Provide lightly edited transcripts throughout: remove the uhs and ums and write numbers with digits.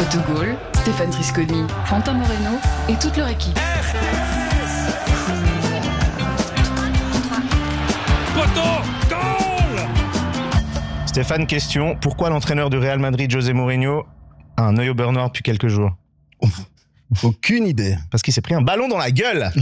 Potogol, Stéphane Trisconi, Quentin Moreno et toute leur équipe. Stéphane, question. Pourquoi l'entraîneur du Real Madrid, José Mourinho, a un œil au beurre noir depuis quelques jours? Aucune idée. Parce qu'il s'est pris un ballon dans la gueule.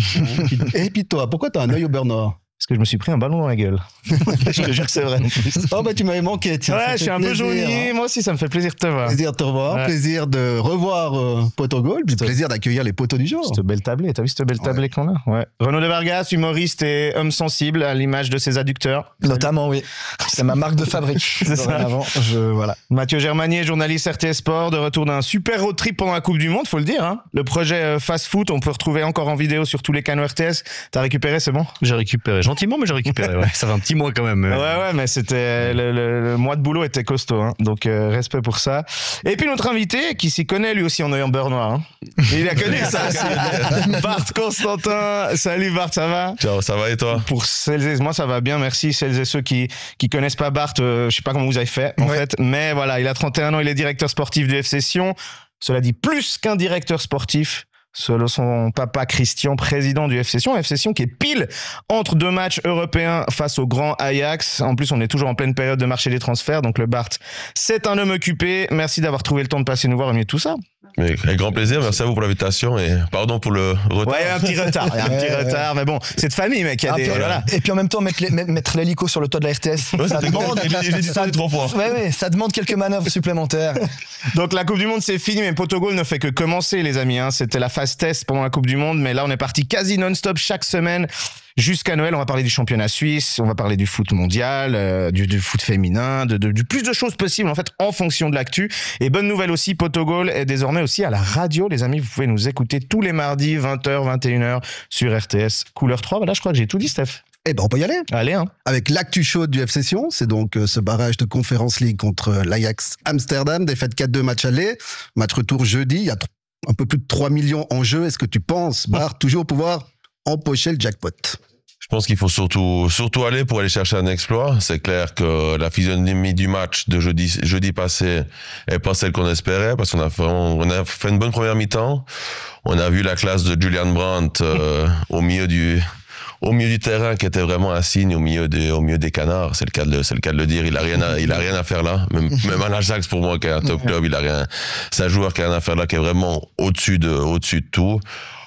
Et puis toi, pourquoi t'as un œil au beurre noir? Parce que je me suis pris un ballon dans la gueule. Je te jure que c'est vrai. Oh bah tu m'avais manqué, tiens. Ouais, je suis un peu jauni. Hein. Moi aussi, ça me fait plaisir de te voir. Plaisir de te revoir, Ouais. plaisir de revoir Potogol, puis plaisir d'accueillir les poteaux du jour. Cette belle tablée, t'as vu cette belle tablée qu'on a? Ouais. Renaud de Vargas, humoriste et homme sensible à l'image de ses adducteurs. Notamment, oui. C'est ma marque de fabrique. C'est ça. Avant, voilà. Mathieu Germanier, journaliste RTS Sport, de retour d'un super road trip pendant la Coupe du Monde, faut le dire. Hein. Le projet Fast Foot, on peut retrouver encore en vidéo sur tous les canaux RTS. T'as récupéré, c'est bon? J'ai récupéré, gentiment, mais j'ai récupéré. Ouais. Ça fait un petit mois quand même. Ouais, mais c'était le mois de boulot était costaud, hein. Donc respect pour ça. Et puis notre invité, qui s'y connaît lui aussi en œil en beurre noir. Hein. Il a connu ça aussi. Bart Constantin. Salut Bart, ça va? Ciao, ça va et toi? Pour celles et moi ça va bien, merci. Celles et ceux qui connaissent pas Bart, je sais pas comment vous avez fait en fait, mais voilà, il a 31 ans, il est directeur sportif du FC Sion. Cela dit plus qu'un directeur sportif. Selon son papa Christian, président du FC Sion. FC Sion qui est pile entre deux matchs européens face au grand Ajax. En plus, on est toujours en pleine période de marché des transferts. Donc le Bart, c'est un homme occupé. Merci d'avoir trouvé le temps de passer nous voir au milieu de tout ça. Mais avec grand plaisir, merci à vous pour l'invitation et pardon pour le retard. Ouais, il y a un petit retard, mais bon, c'est de famille, mec. Il y a voilà. Et puis en même temps, mettre l'hélico sur le toit de la RTS, Ouais, ça demande, j'ai dit ça 3 fois. ouais, ça demande quelques manœuvres supplémentaires. Donc la Coupe du Monde, c'est fini, mais Potogol ne fait que commencer, les amis. Hein. C'était la phase test pendant la Coupe du Monde, mais là, on est parti quasi non-stop chaque semaine. Jusqu'à Noël, on va parler du championnat suisse, on va parler du foot mondial, du foot féminin, du plus de choses possibles en fait en fonction de l'actu. Et bonne nouvelle aussi, Potogol est désormais aussi à la radio, les amis. Vous pouvez nous écouter tous les mardis 20h, 21h sur RTS Couleur 3. Voilà, je crois que j'ai tout dit, Steph. Eh ben on peut y aller. Allez, hein. Avec l'actu chaude du FC Sion, c'est donc ce barrage de Conference League contre l'Ajax Amsterdam, défaite 4-2 match aller, match retour jeudi, il y a un peu plus de 3 millions en jeu. Est-ce que tu penses, Bart, toujours pouvoir empocher le jackpot? Je pense qu'il faut surtout aller pour aller chercher un exploit. C'est clair que la physionomie du match de jeudi passé est pas celle qu'on espérait parce qu'on a fait une bonne première mi-temps. On a vu la classe de Julian Brandt au milieu du terrain qui était vraiment un signe au milieu des canards. C'est le cas de le dire. Il a rien à faire là. Même à l'Ajax pour moi qui est un top club, il a rien. C'est un joueur qui a rien à faire là, qui est vraiment au-dessus de tout.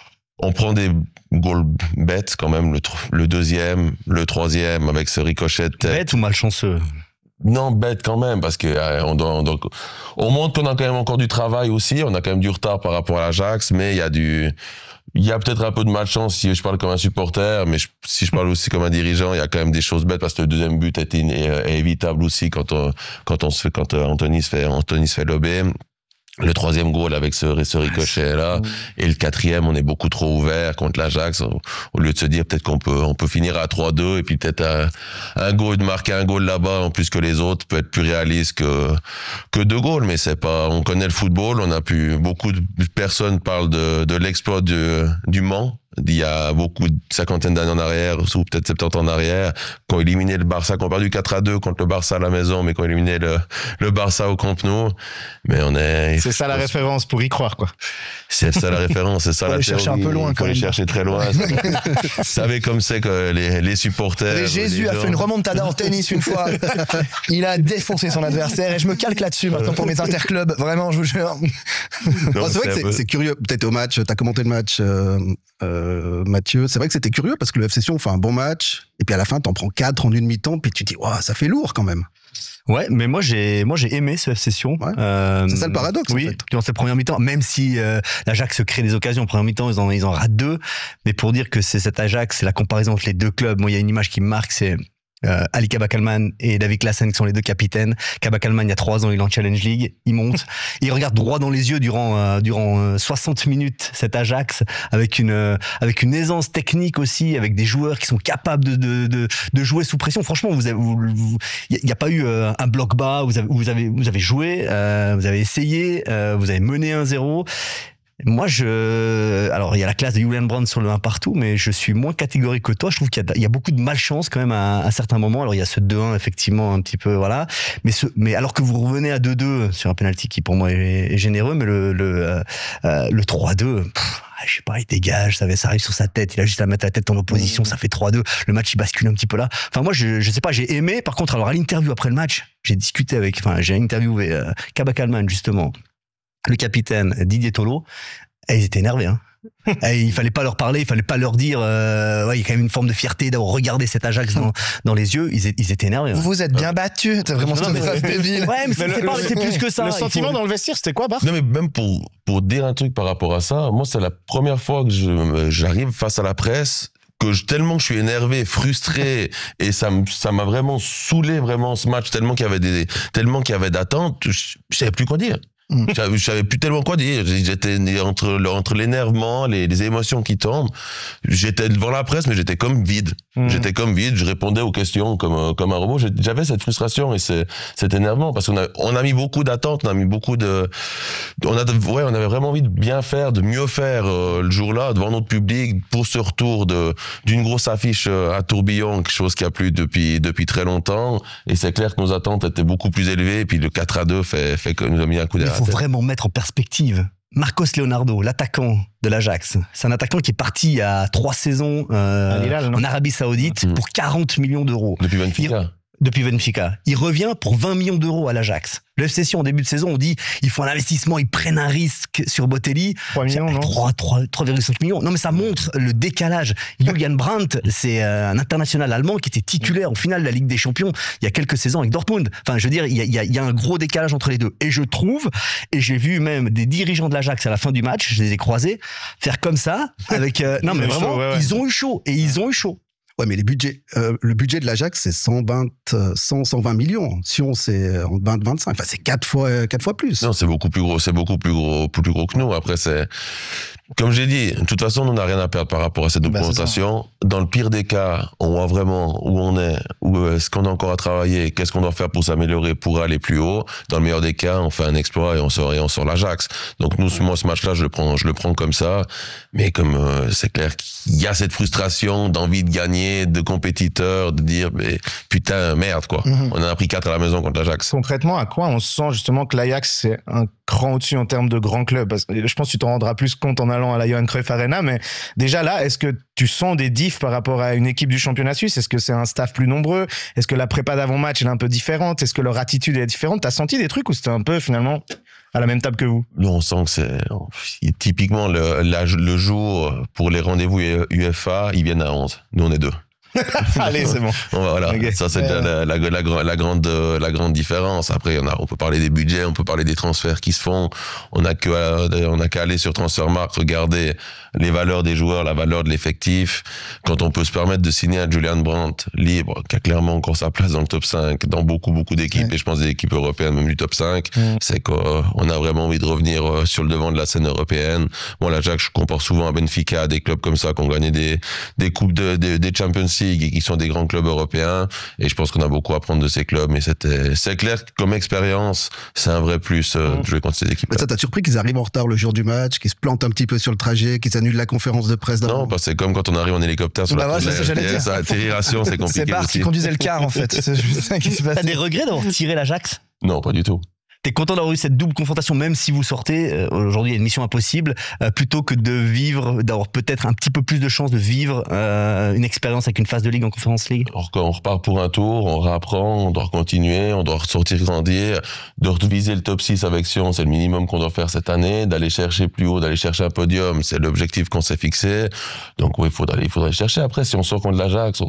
On prend des goals bêtes quand même, le deuxième, le troisième avec ce ricochet de tête. Bête ou malchanceux? Non, bête quand même, parce que on montre qu'on a quand même encore du travail aussi, on a quand même du retard par rapport à l'Ajax, mais il y a peut-être un peu de malchance si je parle comme un supporter, mais si je parle aussi comme un dirigeant, il y a quand même des choses bêtes parce que le deuxième but est évitable aussi quand Anthony se fait lober. Le troisième goal avec ce ricochet là et le quatrième on est beaucoup trop ouvert contre l'Ajax au lieu de se dire peut-être qu'on peut finir à 3-2 et puis peut-être un goal de marquer un goal là-bas en plus que les autres peut être plus réaliste que 2 goals, mais c'est pas, on connaît le football, beaucoup de personnes parlent de l'exploit du Mans d'il y a cinquantaine d'années en arrière, ou peut-être 70 ans en arrière, quand ils éliminaient le Barça, qu'on a perdu 4-2 contre le Barça à la maison, mais qu'on éliminait le Barça au Camp Nou. Mais c'est ça la référence pour y croire, quoi. C'est ça la référence, c'est ça la théorie. Chercher un peu loin, il faut aller chercher très loin. Vous savez comme c'est que les supporters. Et Jésus a fait une remontada en tennis une fois. Il a défoncé son adversaire et je me calque là-dessus maintenant pour mes interclubs. Vraiment, je vous jure. Non, c'est vrai que c'est curieux. Peut-être au match, t'as commenté le match, Mathieu. C'est vrai que c'était curieux parce que le FC Sion fait un bon match et puis à la fin t'en prends 4 en une mi-temps puis tu te dis waouh, ça fait lourd quand même. Ouais, mais moi j'ai aimé cette session. Ouais. C'est ça le paradoxe. Oui, en fait. dans cette première mi-temps, même si l'Ajax se crée des occasions en première mi-temps, ils en ratent 2. Mais pour dire que c'est cet Ajax, c'est la comparaison entre les deux clubs. Moi, il y a une image qui me marque, c'est Ali Kabakalman et David Klaassen qui sont les deux capitaines. Kabakalman, il y a 3 ans, il est en Challenge League, il monte, il regarde droit dans les yeux durant 60 minutes cet Ajax avec une aisance technique aussi, avec des joueurs qui sont capables de jouer sous pression. Franchement, il y a pas eu un bloc bas, vous avez joué, vous avez essayé, vous avez mené 1-0. Moi, alors il y a la classe de Julian Brandt sur le 1 partout, mais je suis moins catégorique que toi. Je trouve qu'il y a beaucoup de malchance quand même à certains moments. Alors il y a ce 2-1 effectivement un petit peu, voilà. Mais alors que vous revenez à 2-2 sur un penalty qui pour moi est généreux, mais le 3-2, je sais pas, il dégage, ça arrive sur sa tête, il a juste à mettre la tête en opposition, ça fait 3-2. Le match il bascule un petit peu là. Enfin moi je sais pas, j'ai aimé. Par contre, alors à l'interview après le match, j'ai interviewé Kaba Kalman justement, le capitaine Didier Tolo, et ils étaient énervés. Hein. Et il fallait pas leur parler, il fallait pas leur dire. Il y a quand même une forme de fierté d'avoir regardé cet Ajax dans les yeux. Ils étaient énervés. Vous vous êtes bien battus. C'est vraiment cette phrase débile. Ouais, mais c'est plus que ça. Le sentiment dans le vestiaire, c'était quoi, Bart? Non, mais même pour dire un truc par rapport à ça, moi, c'est la première fois que j'arrive face à la presse, tellement que je suis énervé, frustré, et ça m'a vraiment saoulé, vraiment, ce match, tellement qu'il y avait d'attentes, je savais plus quoi dire. Je savais plus tellement quoi dire. J'étais entre l'énervement, les émotions qui tombent. J'étais devant la presse, mais j'étais comme vide. J'étais comme vide. Je répondais aux questions comme un robot. J'avais cette frustration et cet énervement parce on a mis beaucoup d'attentes, on a mis beaucoup on avait vraiment envie de bien faire, de mieux faire le jour-là devant notre public pour ce retour d'une grosse affiche à Tourbillon, quelque chose qui a plu depuis très longtemps. Et c'est clair que nos attentes étaient beaucoup plus élevées. Et puis le 4-2 fait que nous a mis un coup derrière. Il faut vraiment mettre en perspective. Marcos Leonardo, l'attaquant de l'Ajax, c'est un attaquant qui est parti il y a 3 saisons en Arabie Saoudite pour 40 millions d'euros. Depuis Benfica. Il revient pour 20 millions d'euros à l'Ajax. Le FC Sion, en début de saison, on dit ils font un investissement, ils prennent un risque sur Botelli. 3 millions, non 3,5 millions. Non, mais ça montre le décalage. Julian Brandt, c'est un international allemand qui était titulaire en finale de la Ligue des Champions il y a quelques saisons avec Dortmund. Enfin, je veux dire, il y a un gros décalage entre les deux. Et je trouve, et j'ai vu même des dirigeants de l'Ajax à la fin du match, je les ai croisés, faire comme ça, avec... non, mais vraiment, ils ont eu chaud. Et ils ont eu chaud. Ouais, mais le budget de l'Ajax, c'est 120 millions. Sion, c'est 20-25. Enfin, c'est 4 fois plus. Non, c'est beaucoup plus gros que nous. Après, comme j'ai dit, de toute façon, nous n'a rien à perdre par rapport à cette documentation. Dans le pire des cas, on voit vraiment où on est, où est-ce qu'on a encore à travailler, qu'est-ce qu'on doit faire pour s'améliorer, pour aller plus haut. Dans le meilleur des cas, on fait un exploit et on sort l'Ajax. Donc moi, ce match-là, je le prends comme ça. Mais comme c'est clair qu'il y a cette frustration d'envie de gagner, de compétiteur, de dire mais putain merde quoi. On en a pris 4 à la maison contre l'Ajax. Concrètement, à quoi on sent justement que l'Ajax c'est un cran au-dessus en termes de grand club? Parce que je pense que tu t'en rendras plus compte en allant à la Johan Cruyff Arena, mais déjà là, est-ce que tu sens des diffs par rapport à une équipe du championnat suisse? Est-ce que c'est un staff plus nombreux? Est-ce que la prépa d'avant-match elle est un peu différente? Est-ce que leur attitude est différente? T'as senti des trucs ou c'était un peu finalement à la même table que vous? Nous, on sent que c'est typiquement le jour pour les rendez-vous UEFA, ils viennent à 11. Nous, on est 2. Allez, c'est bon. Voilà, okay. Ça c'est déjà la grande différence. Après, on peut parler des budgets, on peut parler des transferts qui se font. On a qu'à aller sur Transfermarkt, regarder les valeurs des joueurs, la valeur de l'effectif. Quand on peut se permettre de signer un Julian Brandt libre, qui a clairement encore sa place dans le top 5, dans beaucoup d'équipes, et je pense des équipes européennes, même du top 5, c'est qu'on a vraiment envie de revenir sur le devant de la scène européenne. Moi, l'Ajax, je compare souvent à Benfica, des clubs comme ça qui ont gagné des coupes des Champions League et qui sont des grands clubs européens. Et je pense qu'on a beaucoup à prendre de ces clubs. Mais c'est clair que comme expérience, c'est un vrai plus de jouer contre ces équipes. Mais ça t'a surpris qu'ils arrivent en retard le jour du match, qu'ils se plantent un petit peu sur le trajet, qu'ils annulent la conférence de presse d'avant? Non, parce que c'est comme quand on arrive en hélicoptère sur la ça, atterriration, c'est compliqué. C'est Bart qui conduisait le car en fait. C'est juste ça qui se passe. T'as des regrets d'avoir tiré l'Ajax? Non, pas du tout. T'es content d'avoir eu cette double confrontation, même si vous sortez, aujourd'hui il y a une mission impossible, plutôt que de vivre, d'avoir peut-être un petit peu plus de chance de vivre une expérience avec une phase de ligue en Conference League? On repart pour un tour, on réapprend, on doit continuer, on doit ressortir grandir, de viser le top 6 avec Sion, c'est le minimum qu'on doit faire cette année, d'aller chercher plus haut, d'aller chercher un podium, c'est l'objectif qu'on s'est fixé. Donc oui, il faudrait chercher. Après, si on sort contre l'Ajax,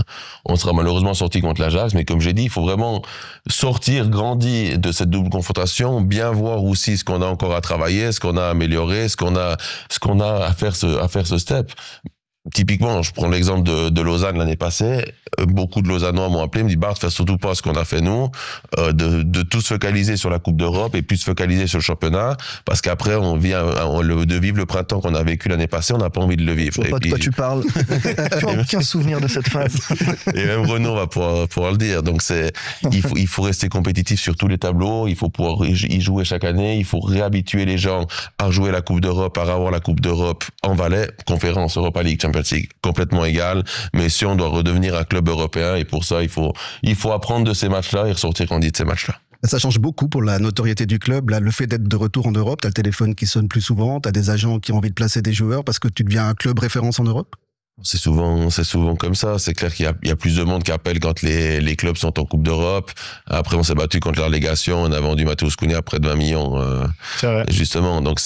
on sera malheureusement sorti contre l'Ajax, mais comme j'ai dit, il faut vraiment sortir, grandir de cette double confrontation, bien voir aussi ce qu'on a encore à travailler, ce qu'on a à améliorer, ce qu'on a à faire ce step. typiquement, je prends l'exemple de Lausanne l'année passée. Beaucoup de Lausannois m'ont appelé, me dit Bart, fais surtout pas ce qu'on a fait nous, de tout se focaliser sur la Coupe d'Europe et puis se focaliser sur le championnat, parce qu'après de vivre le printemps qu'on a vécu l'année passée, on n'a pas envie de le vivre. Je vois pas de quoi tu parles. Tu n'as aucun souvenir de cette phase. Et même Renaud va pouvoir le dire. Donc il faut rester compétitif sur tous les tableaux, il faut pouvoir y jouer chaque année, il faut réhabituer les gens à jouer la Coupe d'Europe, à avoir la Coupe d'Europe en Valais, conférence, Europa League, Champions League, complètement égal. Mais si on doit redevenir un club européen, et pour ça, il faut apprendre de ces matchs-là et ressortir grandi de ces matchs-là. Ça change beaucoup pour la notoriété du club. Là, le fait d'être de retour en Europe, t'as le téléphone qui sonne plus souvent, t'as des agents qui ont envie de placer des joueurs parce que tu deviens un club référence en Europe. C'est souvent comme ça. C'est clair qu'il y a plus de monde qui appelle quand les clubs sont en Coupe d'Europe. Après, on s'est battu contre la relégation. On a vendu Mateusz Cunha à près de 20 millions. C'est vrai. Justement. Donc,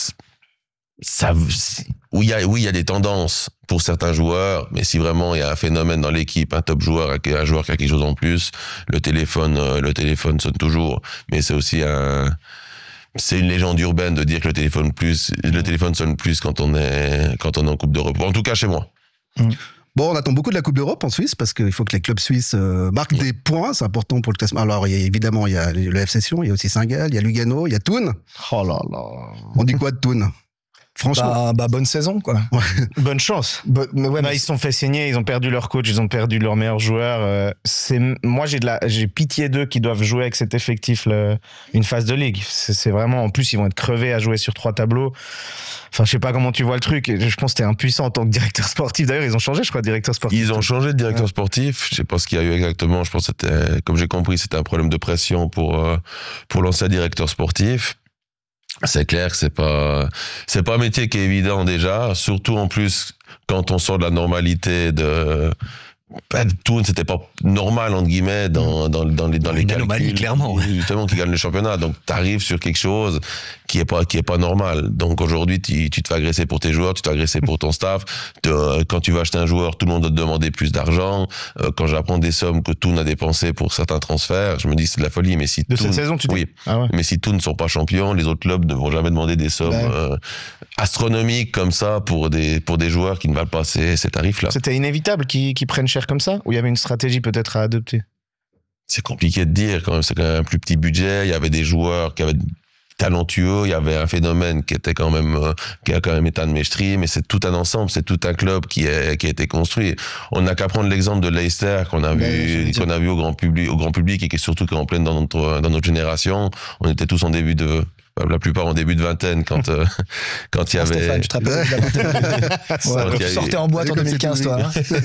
oui, il y a des tendances pour certains joueurs, mais si vraiment il y a un phénomène dans l'équipe, un top joueur, un joueur qui a quelque chose en plus, le téléphone sonne toujours. Mais c'est aussi c'est une légende urbaine de dire que le téléphone sonne plus quand on est en Coupe d'Europe. En tout cas, chez moi. Bon, on attend beaucoup de la Coupe d'Europe en Suisse parce qu'il faut que les clubs suisses marquent des points. C'est important pour le classement. Alors, évidemment, il y a le FC Sion, il y a aussi Saint-Gall, il y a Lugano, il y a Thun. Oh là là. On dit quoi de Thun? Franchement. Bonne saison, quoi. Ouais. Bonne chance. Mais ouais, Non, ils se sont fait saigner, ils ont perdu leur coach, ils ont perdu leur meilleur joueur. Moi, j'ai pitié d'eux qui doivent jouer avec cet effectif une phase de ligue. C'est vraiment, en plus, ils vont être crevés à jouer sur 3 tableaux. Enfin, je sais pas comment tu vois le truc. Je pense que t'es impuissant en tant que directeur sportif. D'ailleurs, ils ont changé, je crois, de directeur sportif. Ils ont changé de directeur sportif. Je sais pas ce qu'il y a eu exactement. Je pense que c'était, comme j'ai compris, c'était un problème de pression pour l'ancien directeur sportif. C'est clair que c'est pas un métier qui est évident déjà, surtout en plus quand on sort de la normalité de tout, c'était pas normal entre guillemets dans les calculs, clairement, justement, qui gagne le championnat. Donc t'arrives sur quelque chose qui est pas normal. Donc aujourd'hui tu te fais agresser pour tes joueurs, tu te fais agresser pour ton staff. Quand tu vas acheter un joueur, tout le monde va te demander plus d'argent. Quand j'apprends des sommes que Thun a dépensées pour certains transferts, je me dis c'est de la folie. Mais si cette saison, tu dis? Oui. Ah ouais. Mais si Thun ne sont pas champions, les autres clubs ne vont jamais demander des sommes astronomiques comme ça pour des joueurs qui ne valent pas ces tarifs-là. C'était inévitable qu'ils prennent cher comme ça, ou il y avait une stratégie peut-être à adopter? C'est compliqué de dire quand même. C'est quand même un plus petit budget. Il y avait des joueurs qui avaient talentueux. Il y avait un phénomène qui était quand même qui a quand même été admestré. Mais c'est tout un ensemble. C'est tout un club qui a été construit. On n'a qu'à prendre l'exemple de Leicester qu'on a vu au grand public et qui est surtout en pleine dans notre génération. On était tous la plupart en début de vingtaine quand il y avait Stéphane, tu te rappelles de la vingtaine? Quand tu sortais en boîte en 2015, toi.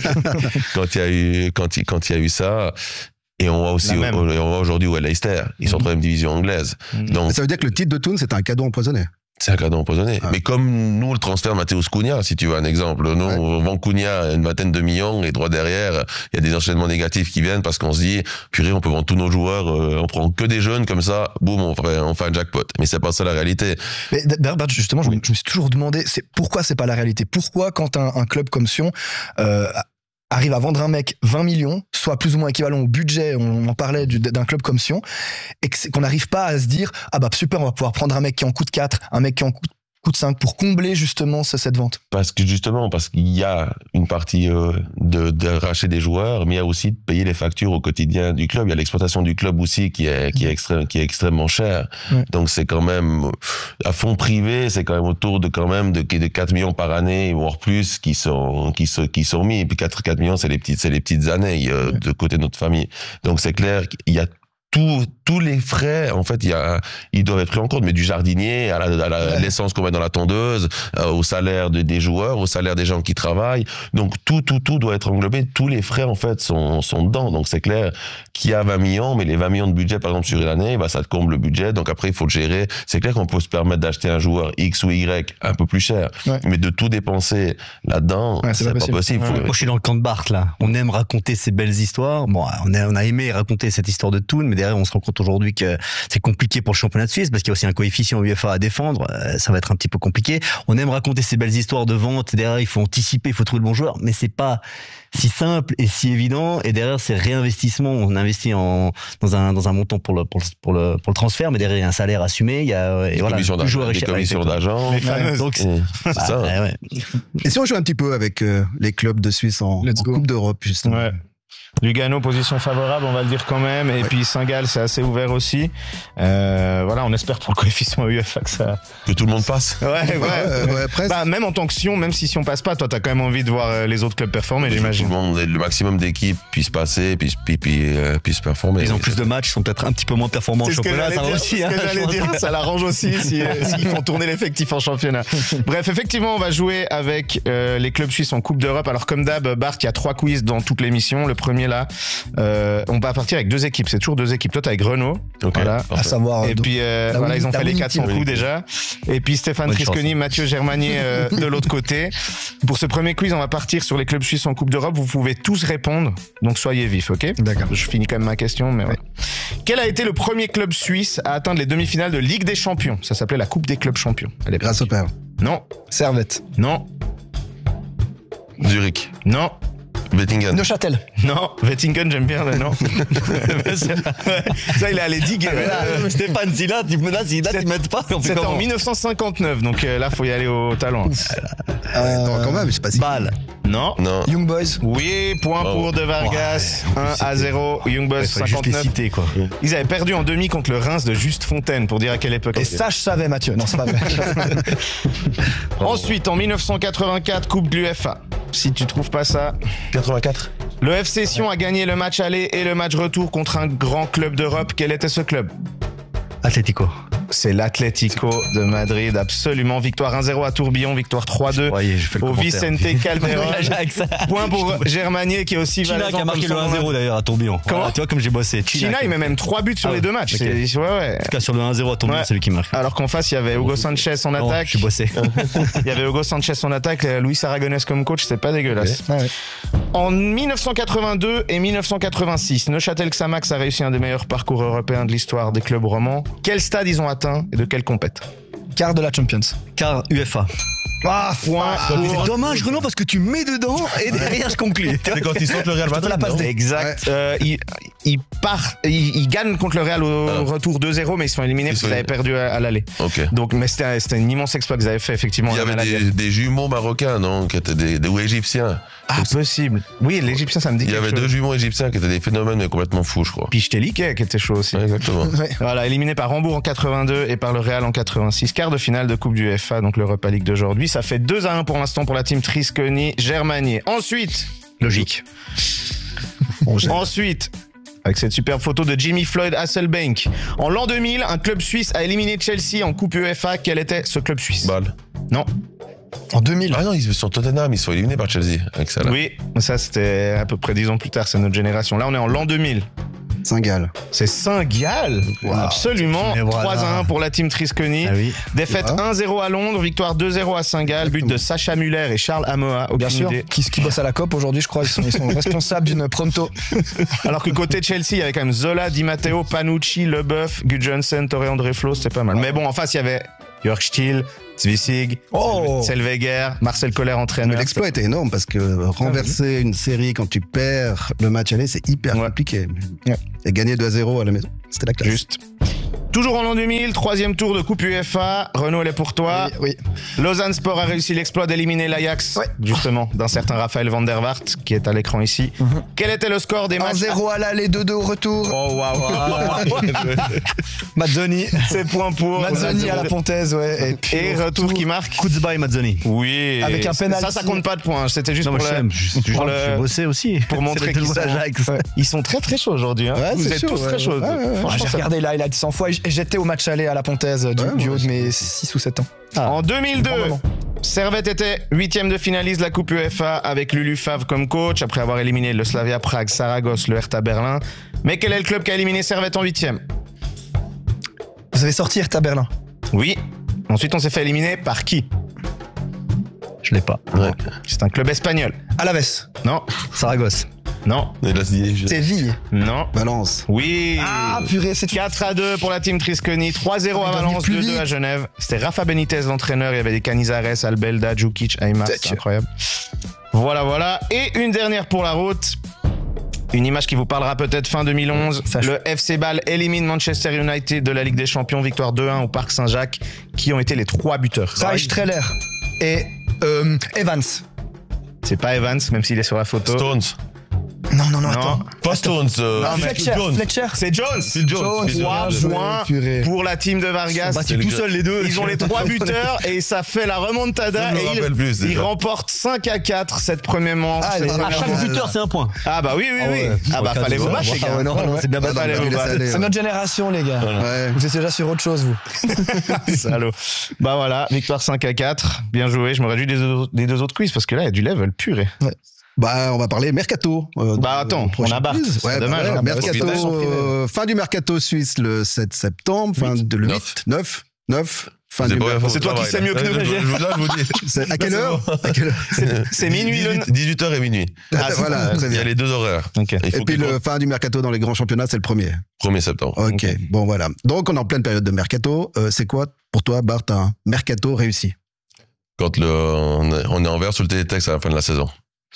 Quand il y a eu ça. Et on voit aujourd'hui où est Leicester. Ils sont en 3e division anglaise. Donc, ça veut dire que le titre de Thun, c'est un cadeau empoisonné. C'est un cadeau empoisonné. Ah. Mais comme nous, le transfert de Mateusz Cunha, si tu veux un exemple, nous, on vend Cunha une vingtaine de millions et droit derrière, il y a des enchaînements négatifs qui viennent parce qu'on se dit, purée, on peut vendre tous nos joueurs, on prend que des jeunes comme ça, boum, on fait un jackpot. Mais c'est pas ça la réalité. Mais Bert, justement, je me suis toujours demandé, pourquoi c'est pas la réalité? Pourquoi quand un club comme Sion arrive à vendre un mec 20 millions, soit plus ou moins équivalent au budget, on en parlait d'un club comme Sion, et qu'on n'arrive pas à se dire, ah bah super, on va pouvoir prendre un mec qui en coûte 4, un mec qui en coûte 5 pour combler justement cette vente? Parce qu'il y a une partie de racheter des joueurs, mais il y a aussi de payer les factures au quotidien du club. Il y a l'exploitation du club aussi qui est extrêmement chère. Ouais. Donc c'est quand même à fonds privé, c'est quand même autour de 4 millions par année, voire plus, qui sont mis. Et puis 4 millions, c'est les petites années de côté de notre famille. Donc c'est clair qu'il y a tous les frais, en fait, ils doivent être pris en compte, mais du jardinier à l'essence qu'on met dans la tondeuse, au salaire des joueurs, au salaire des gens qui travaillent. Donc, tout doit être englobé. Tous les frais, en fait, sont dedans. Donc, c'est clair qu'il y a 20 millions, mais les 20 millions de budget, par exemple, sur une année, ça te comble le budget. Donc, après, il faut le gérer. C'est clair qu'on peut se permettre d'acheter un joueur X ou Y un peu plus cher. Ouais. Mais de tout dépenser là-dedans, c'est pas possible. Ouais. Moi, je suis dans le camp de Bart, là. On aime raconter ces belles histoires. Bon, on a aimé raconter cette histoire de Thun, mais derrière, on se rend compte aujourd'hui que c'est compliqué pour le championnat de Suisse parce qu'il y a aussi un coefficient UEFA à défendre. Ça va être un petit peu compliqué. On aime raconter ces belles histoires de vente. Derrière, il faut anticiper, il faut trouver le bon joueur, mais c'est pas si simple et si évident. Et derrière, c'est réinvestissement. On investit dans un montant pour le transfert, mais derrière, il y a un salaire assumé. Il y a Des commissions d'agents. Les fameuses. Donc, c'est ça. ouais. Et si on joue un petit peu avec les clubs de Suisse en Coupe d'Europe, justement. Ouais. Lugano, position favorable, on va le dire quand même. Et puis Saint-Gall, c'est assez ouvert aussi. Voilà, on espère pour le coefficient UEFA que tout le monde passe. Ouais. Presque. Bah, même en tant que Sion, même si Sion passe pas, toi, t'as quand même envie de voir les autres clubs performer, j'imagine. Le maximum d'équipes puissent passer, puissent performer. Ils ont plus de matchs, ils sont peut-être un petit peu moins performants en championnat. Ça va aussi. Ça l'arrange aussi s'ils font tourner l'effectif en championnat. Bref, effectivement, on va jouer avec les clubs suisses en Coupe d'Europe. Alors, comme d'hab, Bart, il y a 3 quiz dans toute l'émission. Le premier là, on va partir avec 2 équipes. C'est toujours 2 équipes. Toi, t'es avec Renault. Okay, voilà. À savoir. Et puis voilà, ils ont fait les 400 coups déjà. Et puis Stéphane Trisconi, Mathieu Germanier de l'autre côté. Pour ce premier quiz, on va partir sur les clubs suisses en Coupe d'Europe. Vous pouvez tous répondre, donc soyez vifs, ok? D'accord. Je finis quand même ma question, mais ouais. Quel a été le premier club suisse à atteindre les demi-finales de Ligue des Champions? Ça s'appelait la Coupe des clubs champions. Grâce au père. Non, Servette. non, Zurich, non. Wettingen. Neuchâtel. Non, Wettingen, j'aime bien, mais non. Ça, il est allé diguer. Stéphane, si là, tu m'aides pas. C'était en 1959, donc là, faut y aller au talent. Quand même, je sais pas si. Bâle. Non. Non. Young Boys. Oui, point pour De Vargas, 1-0, Young Boys 59. Citer, quoi. Ils avaient perdu en demi contre le Reims de Juste Fontaine, pour dire à quelle époque. Et ça, je savais, Mathieu. Non, c'est pas vrai. Ensuite, en 1984, Coupe de l'UEFA. Si tu trouves pas ça, 84. le FC Sion a gagné le match aller et le match retour contre un grand club d'Europe. Quel était ce club? Atlético. C'est l'Atlético de Madrid, absolument. Victoire 1-0 à Tourbillon, victoire 3-2 au Vicente Calderón. Point pour Germanier qui est aussi China valaisant qui a marqué le 1-0 d'ailleurs à Tourbillon. Comment? Voilà, tu vois comme j'ai bossé. China, il met même 3 buts sur les 2 matchs. Okay. Ouais. En tout cas, sur le 1-0 à Tourbillon, Ouais. c'est lui qui marque. Alors qu'en face, il y avait Hugo Sanchez en Non, attaque. je suis bossé. Il y avait Hugo Sanchez en attaque, Luis Aragonés comme coach, c'est pas dégueulasse. Ouais, ouais. En 1982 et 1986, Neuchâtel Xamax a réussi un des meilleurs parcours européens de l'histoire des clubs romans. Quel stade ils ont atteint et de quelle compète? Quart de la Champions. Car UFA. Point pour... C'est dommage, Renaud, parce que tu mets dedans et derrière je conclue. C'est quand ils sortent le Real Madrid. la passe non D. Exact. Ils gagnent contre le Real au retour 2-0, mais ils sont éliminés parce qu'ils avaient perdu à l'aller. Ok. Donc, mais c'était un immense exploit qu'ils avaient fait, effectivement. Il y avait des jumeaux marocains, non, qui étaient ou égyptiens. Ah, possible. Oui, l'Égyptien, ça me dit Il y quelque avait chose. 2 jumeaux égyptiens qui étaient des phénomènes mais complètement fous, je crois. Pichtelli qui était chaud aussi. Ouais, exactement. Voilà, éliminé par Hambourg en 82 et par le Real en 86. Quart de finale de Coupe du UEFA, donc l'Europa League d'aujourd'hui. Ça fait 2-1 pour l'instant pour la team Trisconi Germanier. Ensuite, Logique. Ensuite, avec cette superbe photo de Jimmy Floyd Hasselbank. En l'an 2000, un club suisse a éliminé Chelsea en Coupe UEFA. Quel était ce club suisse? Bâle. Non. En 2000. Ah non, ils sont Tottenham, ils sont éliminés par Chelsea avec ça là. Oui, ça c'était à peu près 10 ans plus tard, c'est notre génération. Là, on est en l'an 2000. Saint-Gall. C'est Saint-Gall. Absolument. Mais voilà. 3-1 pour la team Trisconi. Ah oui. Défaite 1-0 à Londres, victoire 2-0 à Saint-Gall, but de Sacha Muller et Charles Amoa. Bien sûr. Idée. Qui bosse à la COP aujourd'hui, je crois. Ils sont responsables d'une pronto. Alors que côté Chelsea, il y avait quand même Zola, Di Matteo, Panucci, Leboeuf, Gudjonsen, Torre André Flo, c'était pas mal. Mais bon, en face, il y avait Jörg Stiel, Zwisig, Zellweger, Marcel Koller Mais entraîneur. l'exploit était énorme parce que renverser une série quand tu perds le match aller, c'est hyper compliqué. Ouais. Et gagner 2-0 à la maison, c'était la classe. Juste. Toujours en l'an 2000, 3e tour de Coupe UEFA. Renaud, elle est pour toi. Oui. Lausanne Sport a réussi l'exploit d'éliminer l'Ajax, justement, d'un certain Raphaël van der Vaart, qui est à l'écran ici. Quel était le score des matchs? 1-0 à l'aller, 2-2 au retour. Oh waouh. Mazzoni. C'est point pour Mazzoni à la Pontaise, ouais. Et, puis, Et retour qui marque. Kutzba et Mazzoni. Oui. Avec un penalty. Ça compte pas de points. C'était juste Non, pour moi, le... je le- suis bossé aussi. pour montrer qu'ils sont... Ils sont très très chauds aujourd'hui. Hein. Ouais, Vous c'est êtes chaud, tous ouais. très chauds. Ouais, ouais, ouais. Franchement, J'ai ça- regardé là, il a dit 100 fois. Et j'étais au match aller à la Pontaise du haut de mes 6 ou 7 ans. En 2002, Bon moment. Servette était 8e de finaliste de la Coupe UEFA avec Lulu Favre comme coach après avoir éliminé le Slavia Prague, Saragosse, le Hertha Berlin. Mais quel est le club qui a éliminé Servette en 8e? Vous avez sorti Hertha Berlin. Oui. Ensuite, on s'est fait éliminer par qui? Je l'ai pas. Ouais. C'est un club espagnol. Alaves. Non. Saragosse. Non. Séville. Non. Valence. Oui. Ah, purée, c'est 4-2 pour la team Trisconi, 3-0 à On est Valence, devenu plus 2-2 à vite. Genève. C'était Rafa Benitez l'entraîneur, il y avait des Canizares, Albelda, Djukic, Aima, c'est incroyable. Voilà. Et une dernière pour la route. Une image qui vous parlera peut-être fin 2011. Le FC Bâle élimine Manchester United de la Ligue des Champions, victoire 2-1 au Parc Saint-Jacques. Qui ont été les 3 buteurs? Raïch Treller et Evans. C'est pas Evans, même s'il est sur la photo. Stones. Non, attends. Pas Stones. Fletcher. C'est Jones. C'est Jones. 3 points pour la team de Vargas. Battu tout seul les deux. Ils ont les 3 buteurs et ça fait la remontada. Je me Et rappelle plus, ils déjà. remportent 5-4 cette première manche. Ah, À chaque buteur, c'est un point. Ah bah oui. Ah bah fallait vous battre les gars. Non, c'est bien battu. Fallait vous battre. C'est notre génération, les gars. Ouais. Vous êtes déjà sur autre chose, vous. Salaud. Bah voilà, victoire 5-4. Bien joué. Je me réjouis des deux autres quiz parce que là, il y a du level puré. Bah, on va parler Mercato. Bah, attends, prochain on abarque. quiz. C'est Ouais, dommage, hein. Mercato, Profitez, sont privés. fin du Mercato suisse le 7 septembre, fin de le 8, 9, fin du Mercato. C'est toi qui sais mieux que nous. Je vous dis. C'est à quelle heure? À quelle heure C'est minuit le. 18h et minuit. Ah, voilà, très Il y a bien. les deux horaires. Ok. Il faut Et puis qu'il le fin du Mercato dans les grands championnats, c'est le 1er septembre. Ok, bon voilà. Donc on est en pleine période de Mercato. C'est quoi pour toi, Bart, un Mercato réussi? Quand on est en vert sur le télétexte à la fin de la saison.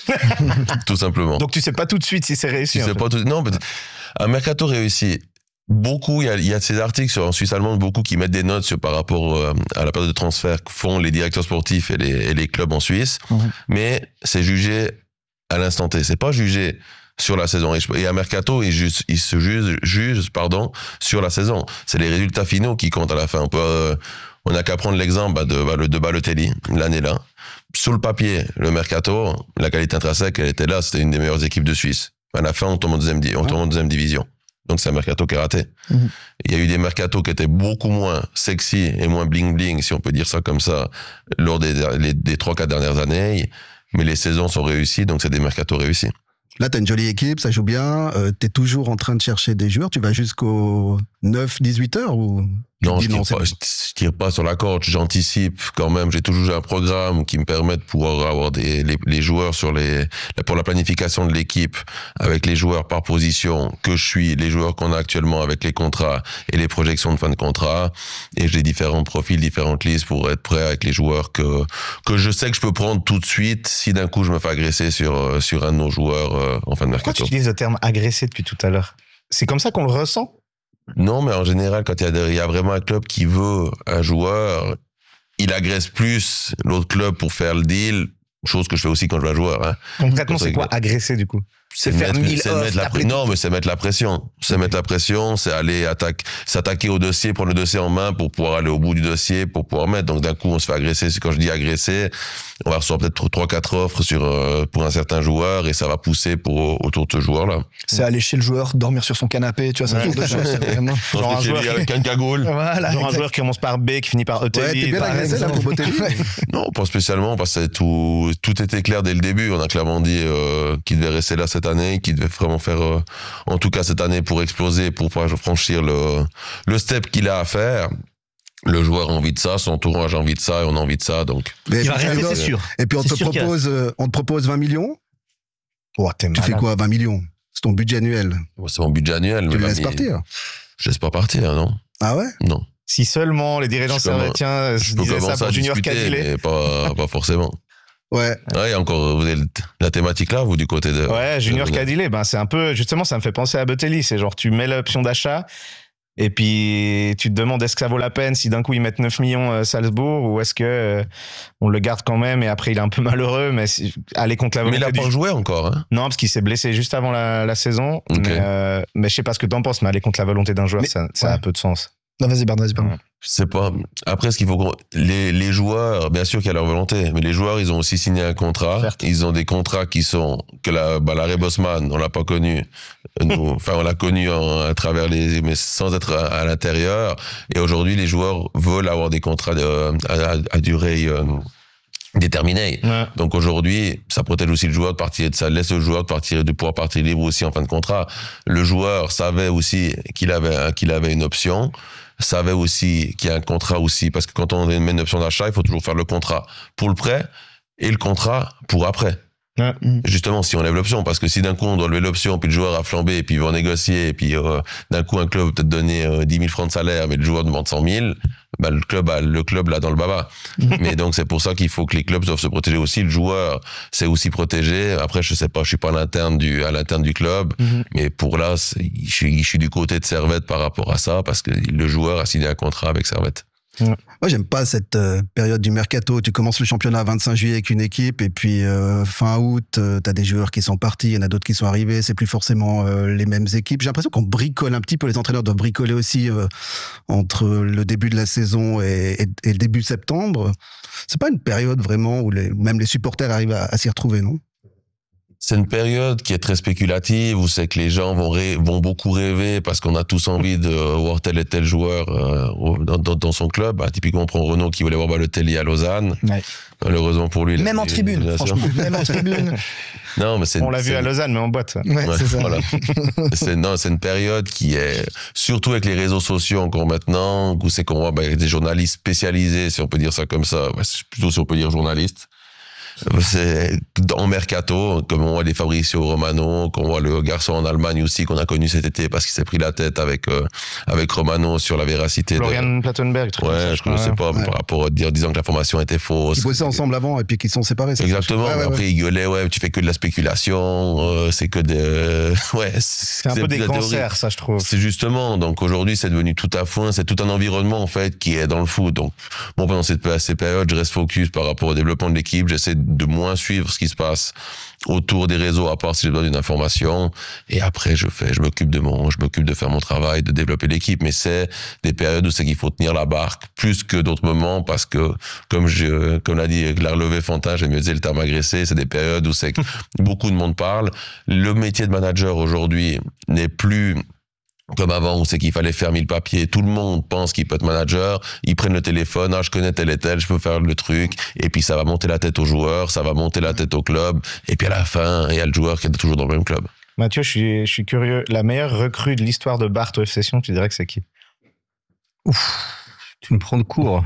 Tout simplement. Donc tu sais pas tout de suite si c'est réussi. Tu sais pas tout. Non, mais un mercato réussi. Beaucoup, il y a ces articles sur en Suisse allemande, beaucoup qui mettent des notes par rapport à la période de transfert que font les directeurs sportifs et les clubs en Suisse. Mais c'est jugé à l'instant T. C'est pas jugé sur la saison. Et un mercato, il se juge sur la saison. C'est les résultats finaux qui comptent à la fin. On n'a qu'à prendre l'exemple de Balotelli, l'année-là. Sur le papier, le mercato, la qualité intrinsèque, elle était là, c'était une des meilleures équipes de Suisse. À la fin, on tombe en deuxième division. Donc c'est un mercato qui est raté. Il y a eu des mercatos qui étaient beaucoup moins sexy et moins bling-bling, si on peut dire ça comme ça, lors des 3-4 dernières années. Mais les saisons sont réussies, donc c'est des mercatos réussis. Là, t'as une jolie équipe, ça joue bien. T'es toujours en train de chercher des joueurs. Tu vas jusqu'aux 9-18 heures ou Non, tu dis je tire pas sur la corde, j'anticipe quand même. J'ai toujours un programme qui me permet de pouvoir avoir les joueurs pour la planification de l'équipe, avec les joueurs par position que je suis, les joueurs qu'on a actuellement avec les contrats et les projections de fin de contrat. Et j'ai différents profils, différentes listes pour être prêt avec les joueurs que je sais que je peux prendre tout de suite si d'un coup je me fais agresser sur un de nos joueurs en fin de Pourquoi mercato. tu utilises le terme agressé depuis tout à l'heure? C'est comme ça qu'on le ressent? Non, mais en général, quand il y a vraiment un club qui veut un joueur, il agresse plus l'autre club pour faire le deal, chose que je fais aussi quand je veux un joueur. Hein. Concrètement, c'est quoi agresser du coup? C'est faire 1000 offres. Non, mais c'est mettre la pression. C'est mettre la pression, c'est aller s'attaquer au dossier, prendre le dossier en main pour pouvoir aller au bout du dossier, pour pouvoir mettre. Donc d'un coup, on se fait agresser. Quand je dis agresser, on va recevoir peut-être 3-4 offres pour un certain joueur et ça va pousser autour de ce joueur-là. C'est aller chez le joueur, dormir sur son canapé, tu vois, c'est un genre de choses. C'est vraiment... Genre un joueur avec un cagoule. Voilà, Genre un joueur qui commence par B, qui finit par ETV. Ouais, t'es bien agressé là pour Botelli. Non, pas spécialement, parce que tout était clair dès le début. On a clairement dit qu'il devait rester là cette année, qu'il devait vraiment faire, en tout cas cette année, pour exploser, pour franchir le step qu'il a à faire. Le joueur a envie de ça, son entourage a envie de ça, et on a envie de ça, donc. Mais Il va rester, c'est sûr. Et puis on C'est te sûr qu'il propose 20 millions. Oh, t'es Tu fais quoi, 20 millions? C'est ton budget annuel. C'est mon budget annuel. Tu le mais laisses partir. Je laisse pas partir, non. Ah ouais? Non. Si seulement les dirigeants servétiens Je peux disaient ça commencer pour à Junior discuter, Cadillet. mais pas forcément. Ouais. Ouais, encore, vous avez la thématique là, vous, du côté de... Ouais, Junior de- Cadillet, ben c'est un peu, justement, ça me fait penser à Botelli. C'est genre, tu mets l'option d'achat et puis tu te demandes est-ce que ça vaut la peine si d'un coup ils mettent 9 millions Salzbourg ou est-ce que on le garde quand même et après il est un peu malheureux, mais aller contre la Mais volonté il a pas joué encore, hein. Non, parce qu'il s'est blessé juste avant la saison. Ok. Mais je sais pas ce que t'en penses, mais aller contre la volonté d'un joueur, Mais- ça a peu de sens. Non, vas-y, Bernard, vas-y, pardon. C'est pas. Après, ce qu'il faut les joueurs, bien sûr qu'il y a leur volonté, mais les joueurs, ils ont aussi signé un contrat. Certes. Ils ont des contrats qui sont que Larry Bosman, on l'a pas connu. Nous, enfin, on l'a connu à travers mais sans être à l'intérieur. Et aujourd'hui, les joueurs veulent avoir des contrats à durée déterminée. Ouais. Donc aujourd'hui, ça protège aussi le joueur de partir, ça laisse le joueur de pouvoir partir libre aussi en fin de contrat. Le joueur savait aussi qu'il avait une option, savait aussi qu'il y a un contrat aussi, parce que quand on met une option d'achat, il faut toujours faire le contrat pour le prêt et le contrat pour après. Ouais. Justement, si on lève l'option, parce que si d'un coup on doit lever l'option, puis le joueur a flambé, et puis ils vont négocier, et puis d'un coup un club va peut-être donner 10 000 francs de salaire, mais le joueur demande 100 000, bah, le club là dans le baba. Mais donc c'est pour ça qu'il faut que les clubs doivent se protéger aussi. Le joueur c'est aussi protégé. Après je sais pas, je suis pas à l'interne du club, mais pour là je suis du côté de Servette par rapport à ça, parce que le joueur a signé un contrat avec Servette. Moi, j'aime pas cette période du mercato. Tu commences le championnat 25 juillet avec une équipe et puis fin août, t'as des joueurs qui sont partis, il y en a d'autres qui sont arrivés. C'est plus forcément les mêmes équipes. J'ai l'impression qu'on bricole un petit peu. Les entraîneurs doivent bricoler aussi entre le début de la saison et le début septembre. C'est pas une période vraiment où même les supporters arrivent à s'y retrouver, non? C'est une période qui est très spéculative, où c'est que les gens vont beaucoup rêver parce qu'on a tous envie de voir tel et tel joueur dans son club. Bah, typiquement, on prend Renaud qui voulait voir Balotelli à Lausanne. Ouais. Malheureusement pour lui. Même en tribune, franchement. Même en tribune. Non, mais on l'a vu à Lausanne, mais en boîte. Ouais, c'est ça. Voilà. C'est une période qui est, surtout avec les réseaux sociaux encore maintenant, où c'est qu'on voit des journalistes spécialisés, si on peut dire ça comme ça, plutôt si on peut dire journalistes. C'est en mercato, comme on voit les Fabrizio Romano, qu'on voit le garçon en Allemagne aussi qu'on a connu cet été parce qu'il s'est pris la tête avec Romano sur la véracité. Florian Plattenberg, ouais, je ne sais pas, par rapport à disant que la formation était fausse. Ils bossaient ensemble avant et puis qu'ils sont séparés. Exactement. Après, ils gueulaient, tu fais que de la spéculation, c'est que des, c'est un peu des cancers, ça, je trouve. C'est justement, donc aujourd'hui, c'est devenu tout à foin, c'est tout un environnement, en fait, qui est dans le foot. Donc, bon, pendant ces périodes, je reste focus par rapport au développement de l'équipe, j'essaie de moins suivre ce qui se passe autour des réseaux, à part si j'ai besoin d'une information. Et après, je m'occupe de faire mon travail, de développer l'équipe. Mais c'est des périodes où c'est qu'il faut tenir la barque plus que d'autres moments parce que, comme l'a dit Larlevé Fantin, j'aime mieux dire le terme agressé, c'est des périodes où c'est que beaucoup de monde parle. Le métier de manager aujourd'hui n'est plus comme avant, où c'est qu'il fallait faire 1000 papiers. Tout le monde pense qu'il peut être manager. Ils prennent le téléphone. Ah, je connais tel et tel, je peux faire le truc. Et puis, ça va monter la tête aux joueurs, ça va monter la tête au club. Et puis, à la fin, il y a le joueur qui est toujours dans le même club. Mathieu, je suis curieux. La meilleure recrue de l'histoire de Barth au FC Sion, tu dirais que c'est qui? Ouf, tu me prends de court.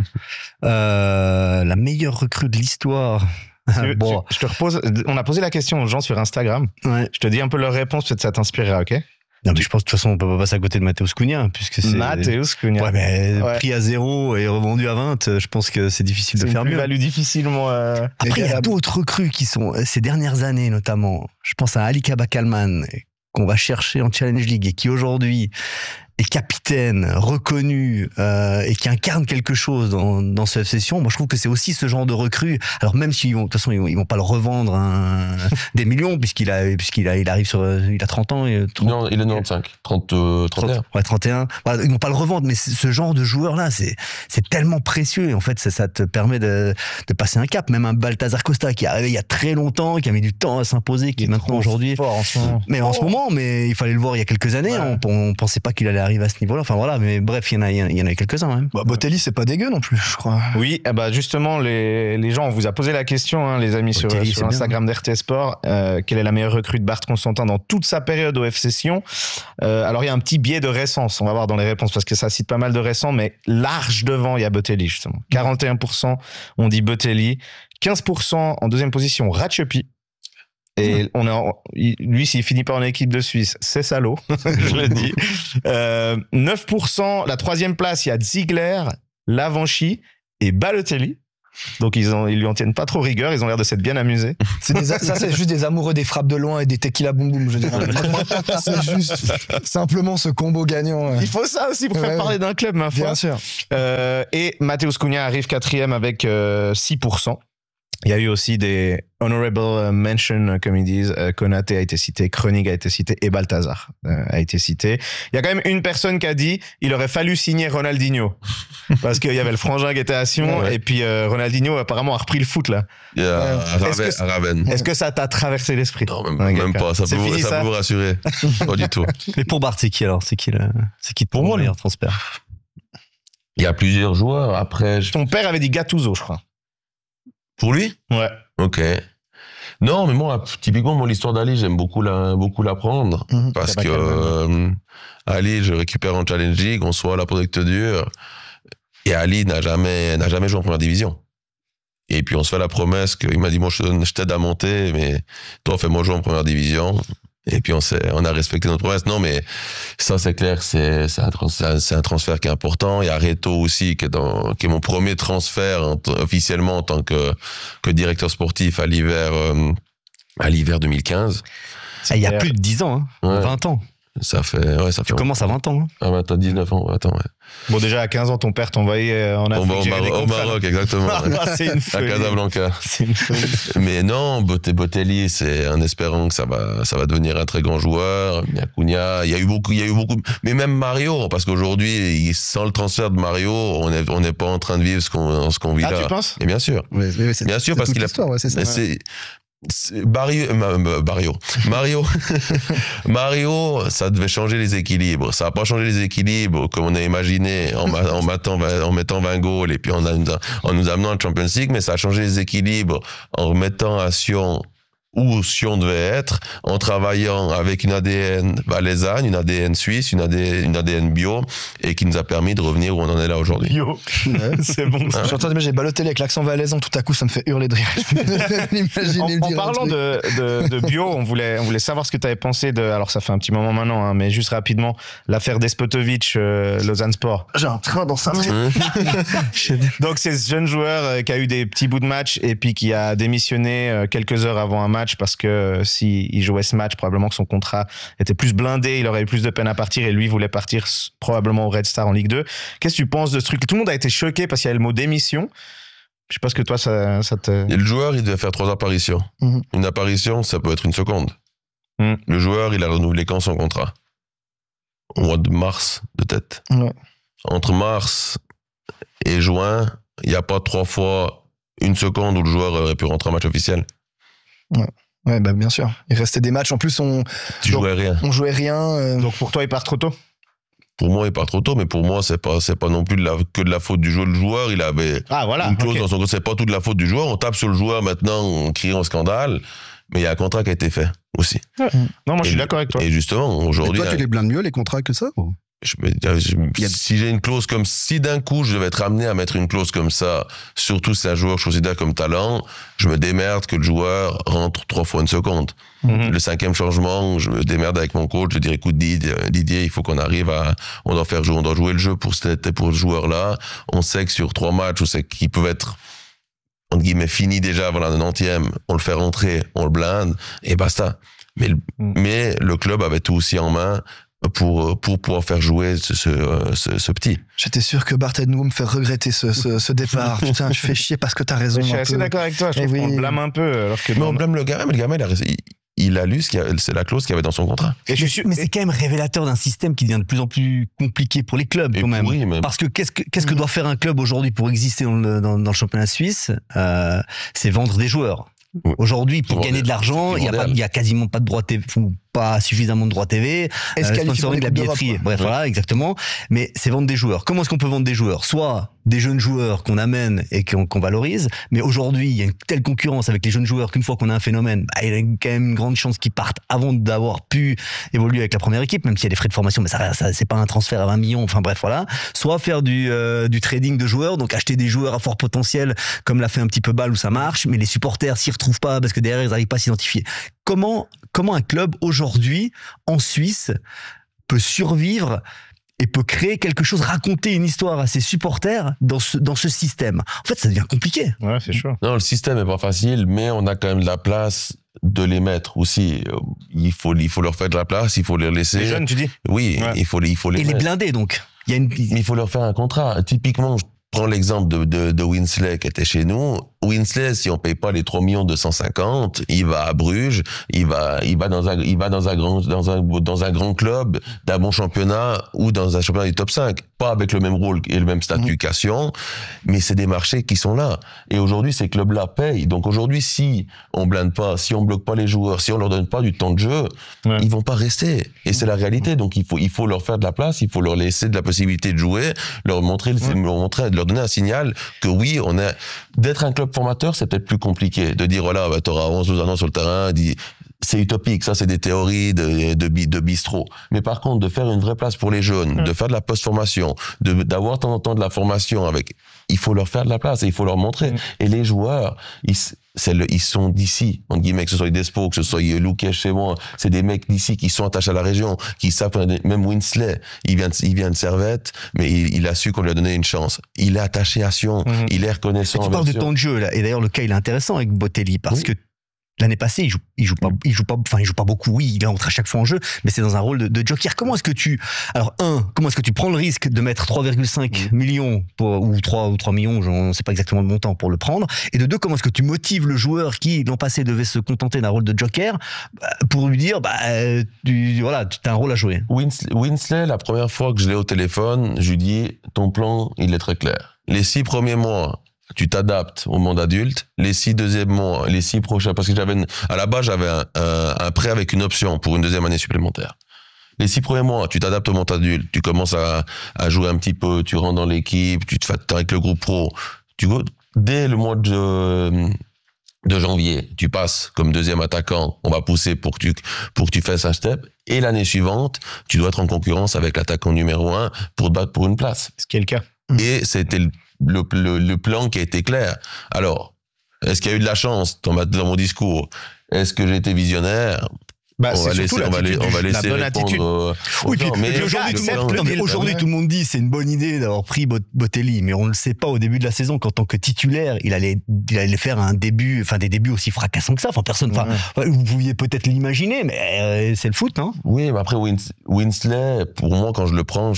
La meilleure recrue de l'histoire. Bon. Je te repose. On a posé la question aux gens sur Instagram. Ouais. Je te dis un peu leur réponse, peut-être ça t'inspirera, ok? Non, mais je pense de toute façon on peut pas passer à côté de Mateusz Cunha puisque c'est Mateusz Cunha. Ouais, mais pris à 0 et revendu à 20, je pense que c'est difficile de faire mieux. C'est une plus-value difficilement. Après il y a d'autres recrues qui sont ces dernières années notamment. Je pense à Ali Kabakalman qu'on va chercher en Challenge League et qui aujourd'hui est capitaine, reconnu et qui incarne quelque chose dans cette session. Moi, je trouve que c'est aussi ce genre de recrue. Alors même si de toute façon ils vont pas le revendre des millions puisqu'il arrive il a 30 ans. Non, il est 95, 31. Ouais, 31. Voilà, ils vont pas le revendre, mais ce genre de joueur là, c'est tellement précieux et en fait ça te permet de passer un cap. Même un Balthazar Costa qui est arrivé il y a très longtemps, qui a mis du temps à s'imposer, qui est maintenant aujourd'hui. En ce moment. Mais en ce moment, mais il fallait le voir il y a quelques années. Ouais. On pensait pas qu'il allait arriver à ce niveau-là. Enfin voilà, mais bref, il y en a quelques-uns même. Botelli, c'est pas dégueu non plus, je crois. Oui, justement, les gens, on vous a posé la question, hein, les amis, Botelli, sur Instagram d'RT Sport. Quelle est la meilleure recrue de Barth Constantin dans toute sa période au FC Sion? Alors, il y a un petit biais de récence, on va voir dans les réponses, parce que ça cite pas mal de récents, mais large devant, il y a Botelli, justement. 41%, on dit Botelli. 15% en deuxième position, Ratchopi. Et lui, s'il finit pas en équipe de Suisse, c'est salaud, je le dis. 9%, la troisième place, il y a Ziegler, Lavanchi et Balotelli. Donc ils lui en tiennent pas trop rigueur, ils ont l'air de s'être bien amusés. Ça c'est juste des amoureux des frappes de loin et des tequila boum boum, je veux dire. C'est juste simplement ce combo gagnant. Il faut ça aussi pour faire parler d'un club, ma foi. Bien sûr. Et Mateusz Cunha arrive 4e avec 6%. Il y a eu aussi des honorable mentions, comme ils disent. Konaté a été cité, Krönig a été cité et Balthazar a été cité. Il y a quand même une personne qui a dit il aurait fallu signer Ronaldinho parce qu'il y avait le frangin qui était à Sion et puis Ronaldinho apparemment a repris le foot là. Raven. Est-ce que ça t'a traversé l'esprit? Non, même pas. Ça peut vous rassurer. Pas du tout. Mais pour Barth, c'est qui alors? C'est qui pour moi le meilleur transfert? Il y a plusieurs joueurs. Après, ton père avait dit Gattuso, je crois. Pour lui? Ouais. Ok. Non, mais moi, typiquement, moi, l'histoire d'Ali, j'aime beaucoup l'apprendre. Parce que Ali, je récupère en Challenge League, on soit là pour des dur. Et Ali n'a jamais joué en première division. Et puis on se fait la promesse qu'il m'a dit, moi je t'aide à monter, mais toi fais-moi jouer en première division. Et puis on a respecté notre promesse. Non, mais ça c'est clair, c'est un transfert qui est important. Il y a Reto aussi qui est mon premier transfert officiellement en tant que directeur sportif à l'hiver 2015. Il y a plus de 10 ans, hein, 20 ans. Ça fait Tu commences à 20 ans. Hein. Ah bah t'as 19 ans, attends, ouais. Bon, déjà à 15 ans, ton père t'envoyait en Afrique. Au Maroc, exactement. Ouais. C'est une folie. À Casablanca. C'est une folie. Mais non, Botelli, c'est en espérant que ça va devenir un très grand joueur. Il y a Cunha, il y a eu beaucoup, mais même Mario, parce qu'aujourd'hui, sans le transfert de Mario, on n'est pas en train de vivre ce qu'on vit là. Ah, tu penses? Et bien sûr. Oui, Bien sûr, parce qu'il a. Histoire, ouais, c'est ça. Mario, ça devait changer les équilibres. Ça n'a pas changé les équilibres comme on a imaginé en mettant 20 goals et puis en nous amenant à la Champions League, mais ça a changé les équilibres en remettant à Sion où Sion devait être, en travaillant avec une ADN valaisanne, une ADN suisse, une ADN bio, et qui nous a permis de revenir où on en est là aujourd'hui. Bio. C'est bon. Je suis en train d'imaginer Balotelli avec l'accent valaisan, tout à coup ça me fait hurler de rire. En parlant de bio, on voulait savoir ce que tu avais pensé de, alors ça fait un petit moment maintenant, hein, mais juste rapidement, l'affaire Despotovic, Lausanne Sport. J'ai un train dans sa main. Donc c'est ce jeune joueur qui a eu des petits bouts de match et puis qui a démissionné quelques heures avant un match parce que s'il jouait ce match, probablement que son contrat était plus blindé, il aurait eu plus de peine à partir et lui voulait partir probablement au Red Star en Ligue 2. Qu'est-ce que tu penses de ce truc? Tout le monde a été choqué parce qu'il y avait le mot démission. Je sais pas ce que toi ça te... Et le joueur, il devait faire 3 apparitions. Une apparition, ça peut être une seconde. Le joueur, il a renouvelé quand son contrat? Au mois de mars, de tête. Ouais. Entre mars et juin, il n'y a pas 3 fois une seconde où le joueur aurait pu rentrer en match officiel. Ouais, bah bien sûr. Il restait des matchs. En plus, Tu jouais rien. On jouait rien. Donc pour toi, il part trop tôt? Pour moi, il part trop tôt, mais pour moi, c'est pas non plus que de la faute du joueur. Le joueur, il avait une clause dans son contrat. C'est pas toute la faute du joueur. On tape sur le joueur maintenant, on crie un scandale, mais il y a un contrat qui a été fait aussi. Ouais. Non, moi je suis d'accord avec toi. Et justement, aujourd'hui. Et toi, tu les blindes mieux les contrats que ça? Si d'un coup je devais être amené à mettre une clause comme ça, surtout si c'est un joueur que je considère comme talent, je me démerde que le joueur rentre 3 fois une seconde. Le 5e changement, je me démerde avec mon coach, je dis écoute Didier, il faut qu'on arrive on doit jouer le jeu pour ce joueur-là. On sait que sur 3 matchs, on sait qu'ils peuvent être entre guillemets fini déjà avant la 90e, on le fait rentrer, on le blinde et basta. Mais le club avait tout aussi en main pour pouvoir faire jouer ce petit. J'étais sûr que Bart nous me fait regretter ce départ. Putain, tu fais chier parce que t'as raison. Je suis assez d'accord avec toi. Je trouve qu'on le blâme un peu. Alors que mais on blâme le gamin, mais le gamin, il a lu c'est la clause qu'il y avait dans son contrat. Mais c'est quand même révélateur d'un système qui devient de plus en plus compliqué pour les clubs, quand même. Oui, parce que qu'est-ce que doit faire un club aujourd'hui pour exister dans le championnat suisse? C'est vendre des joueurs. Aujourd'hui, pour gagner de l'argent, il y a quasiment pas de droits TV, pas suffisamment de droits TV, sponsoring de la billetterie. Bref, voilà, exactement. Mais c'est vendre des joueurs. Comment est-ce qu'on peut vendre des joueurs? Soit des jeunes joueurs qu'on amène et qu'on valorise, mais aujourd'hui, il y a une telle concurrence avec les jeunes joueurs qu'une fois qu'on a un phénomène, il y a quand même une grande chance qu'ils partent avant d'avoir pu évoluer avec la première équipe, même s'il y a des frais de formation, mais ça c'est pas un transfert à 20 millions, enfin bref, voilà. Soit faire du trading de joueurs, donc acheter des joueurs à fort potentiel, comme l'a fait un petit peu Bâle où ça marche, mais les supporters s'y retrouvent pas parce que derrière, ils n'arrivent pas à s'identifier. Comment un club aujourd'hui en Suisse peut survivre et peut créer quelque chose, raconter une histoire à ses supporters dans ce système? En fait, ça devient compliqué. Ouais, c'est chaud. Non, le système est pas facile, mais on a quand même de la place de les mettre aussi. Il faut leur faire de la place, il faut les laisser. Les jeunes, tu dis? Oui, ouais. il faut les et mettre. Les blinder, donc. Mais il faut leur faire un contrat. Typiquement, je prends l'exemple de Winsley qui était chez nous. Winsley, si on paye pas les 3 250 000, il va à Bruges, il va dans un grand club, d'un bon championnat ou dans un championnat du top 5. Pas avec le même rôle et le même statut qu'à Sion, mais c'est des marchés qui sont là. Et aujourd'hui, ces clubs-là payent. Donc aujourd'hui, si on blinde pas, si on bloque pas les joueurs, si on leur donne pas du temps de jeu, ils vont pas rester. Et c'est la réalité. Donc il faut leur faire de la place, il faut leur laisser de la possibilité de jouer, leur donner un signal que oui, d'être un club formateur, c'est peut-être plus compliqué. De dire, voilà, t'auras 11-12 ans sur le terrain, c'est utopique, ça c'est des théories de bistrot. Mais par contre, de faire une vraie place pour les jeunes, de faire de la post-formation, d'avoir de temps en temps de la formation avec il faut leur faire de la place et il faut leur montrer. Et les joueurs, ils sont d'ici, entre guillemets, que ce soit Despo, que ce soit Luke chez moi, c'est des mecs d'ici qui sont attachés à la région, qui savent, même Winsley, il vient de Servette, mais il a su qu'on lui a donné une chance. Il est attaché à Sion, il est reconnaissant. Tu parles de temps de jeu, là. Et d'ailleurs, le cas, il est intéressant avec Botelli, parce que l'année passée, il joue pas beaucoup. Oui, il entre à chaque fois en jeu, mais c'est dans un rôle de joker. Comment est-ce que tu prends le risque de mettre 3,5 millions ou 3 millions, je ne sais pas exactement le montant pour le prendre. Et de deux, comment est-ce que tu motives le joueur qui, l'an passé, devait se contenter d'un rôle de joker pour lui dire, tu as un rôle à jouer. Winsley, la première fois que je l'ai au téléphone, je lui dis, ton plan, il est très clair. Les 6 premiers mois, tu t'adaptes au monde adulte. Les 6 deuxièmes mois, les 6 prochains, parce que à la base, j'avais un prêt avec une option pour une deuxième année supplémentaire. Les 6 premiers mois, tu t'adaptes au monde adulte, tu commences à jouer un petit peu, tu rentres dans l'équipe, tu te fais avec le groupe pro. Dès le mois de janvier, tu passes comme deuxième attaquant, on va pousser pour que tu fasses un step. Et l'année suivante, tu dois être en concurrence avec l'attaquant numéro 1 pour te battre pour une place. Ce qui est le cas. Et c'était le plan qui a été clair. Alors, est-ce qu'il y a eu de la chance dans mon discours? Est-ce que j'ai été visionnaire? On va laisser répondre aux gens. Mais aujourd'hui, tout le monde dit c'est une bonne idée d'avoir pris Botelli, mais on ne le sait pas au début de la saison qu'en tant que titulaire, il allait faire des débuts aussi fracassants que ça. Vous pouviez peut-être l'imaginer, mais c'est le foot, hein. Oui, mais après Winsley, pour moi, quand je le prends,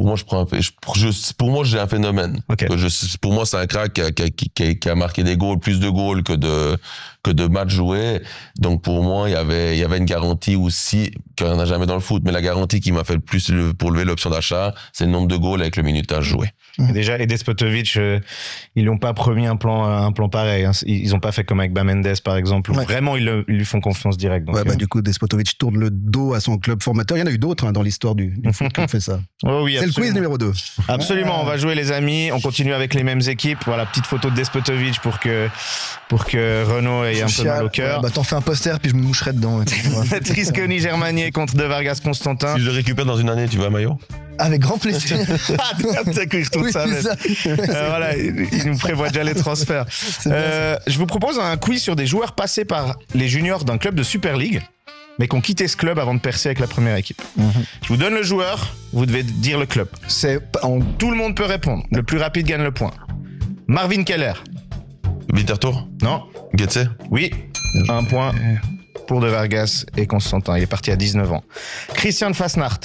pour moi, j'ai un phénomène. Okay. Pour moi, c'est un crack qui a marqué des goals, plus de goals que de matchs joués. Donc pour moi, il y avait une garantie aussi qu'on n'a jamais dans le foot, mais la garantie qui m'a fait le plus pour lever l'option d'achat, c'est le nombre de goals avec le minutage joué. Déjà, et Despotovic, ils l'ont pas promis un plan pareil. Hein. Ils ont pas fait comme avec Bamendes, par exemple. Où vraiment, ils lui font confiance directe. Donc, du coup, Despotovic tourne le dos à son club formateur. Il y en a eu d'autres dans l'histoire du foot qui ont fait ça. Oh oui, c'est le quiz numéro 2. Absolument, on va jouer les amis. On continue avec les mêmes équipes. Voilà, petite photo de Despotovic pour que Renaud ait un peu mal au cœur. T'en fais un poster, puis je me moucherai dedans. Trisconi Germanier contre De Vargas Constantin. Si je le récupère dans une année, tu veux un maillot? Avec grand plaisir. Voilà, il nous prévoit déjà les transferts. Je vous propose un quiz sur des joueurs passés par les juniors d'un club de Super League, mais qui ont quitté ce club avant de percer avec la première équipe. Je vous donne le joueur, vous devez dire le club. Tout le monde peut répondre. Le plus rapide gagne le point. Marvin Keller. Winterthur? Non. Getse? Oui. 1 point pour De Vargas et Constantin. Il est parti à 19 ans. Christian Fasnacht.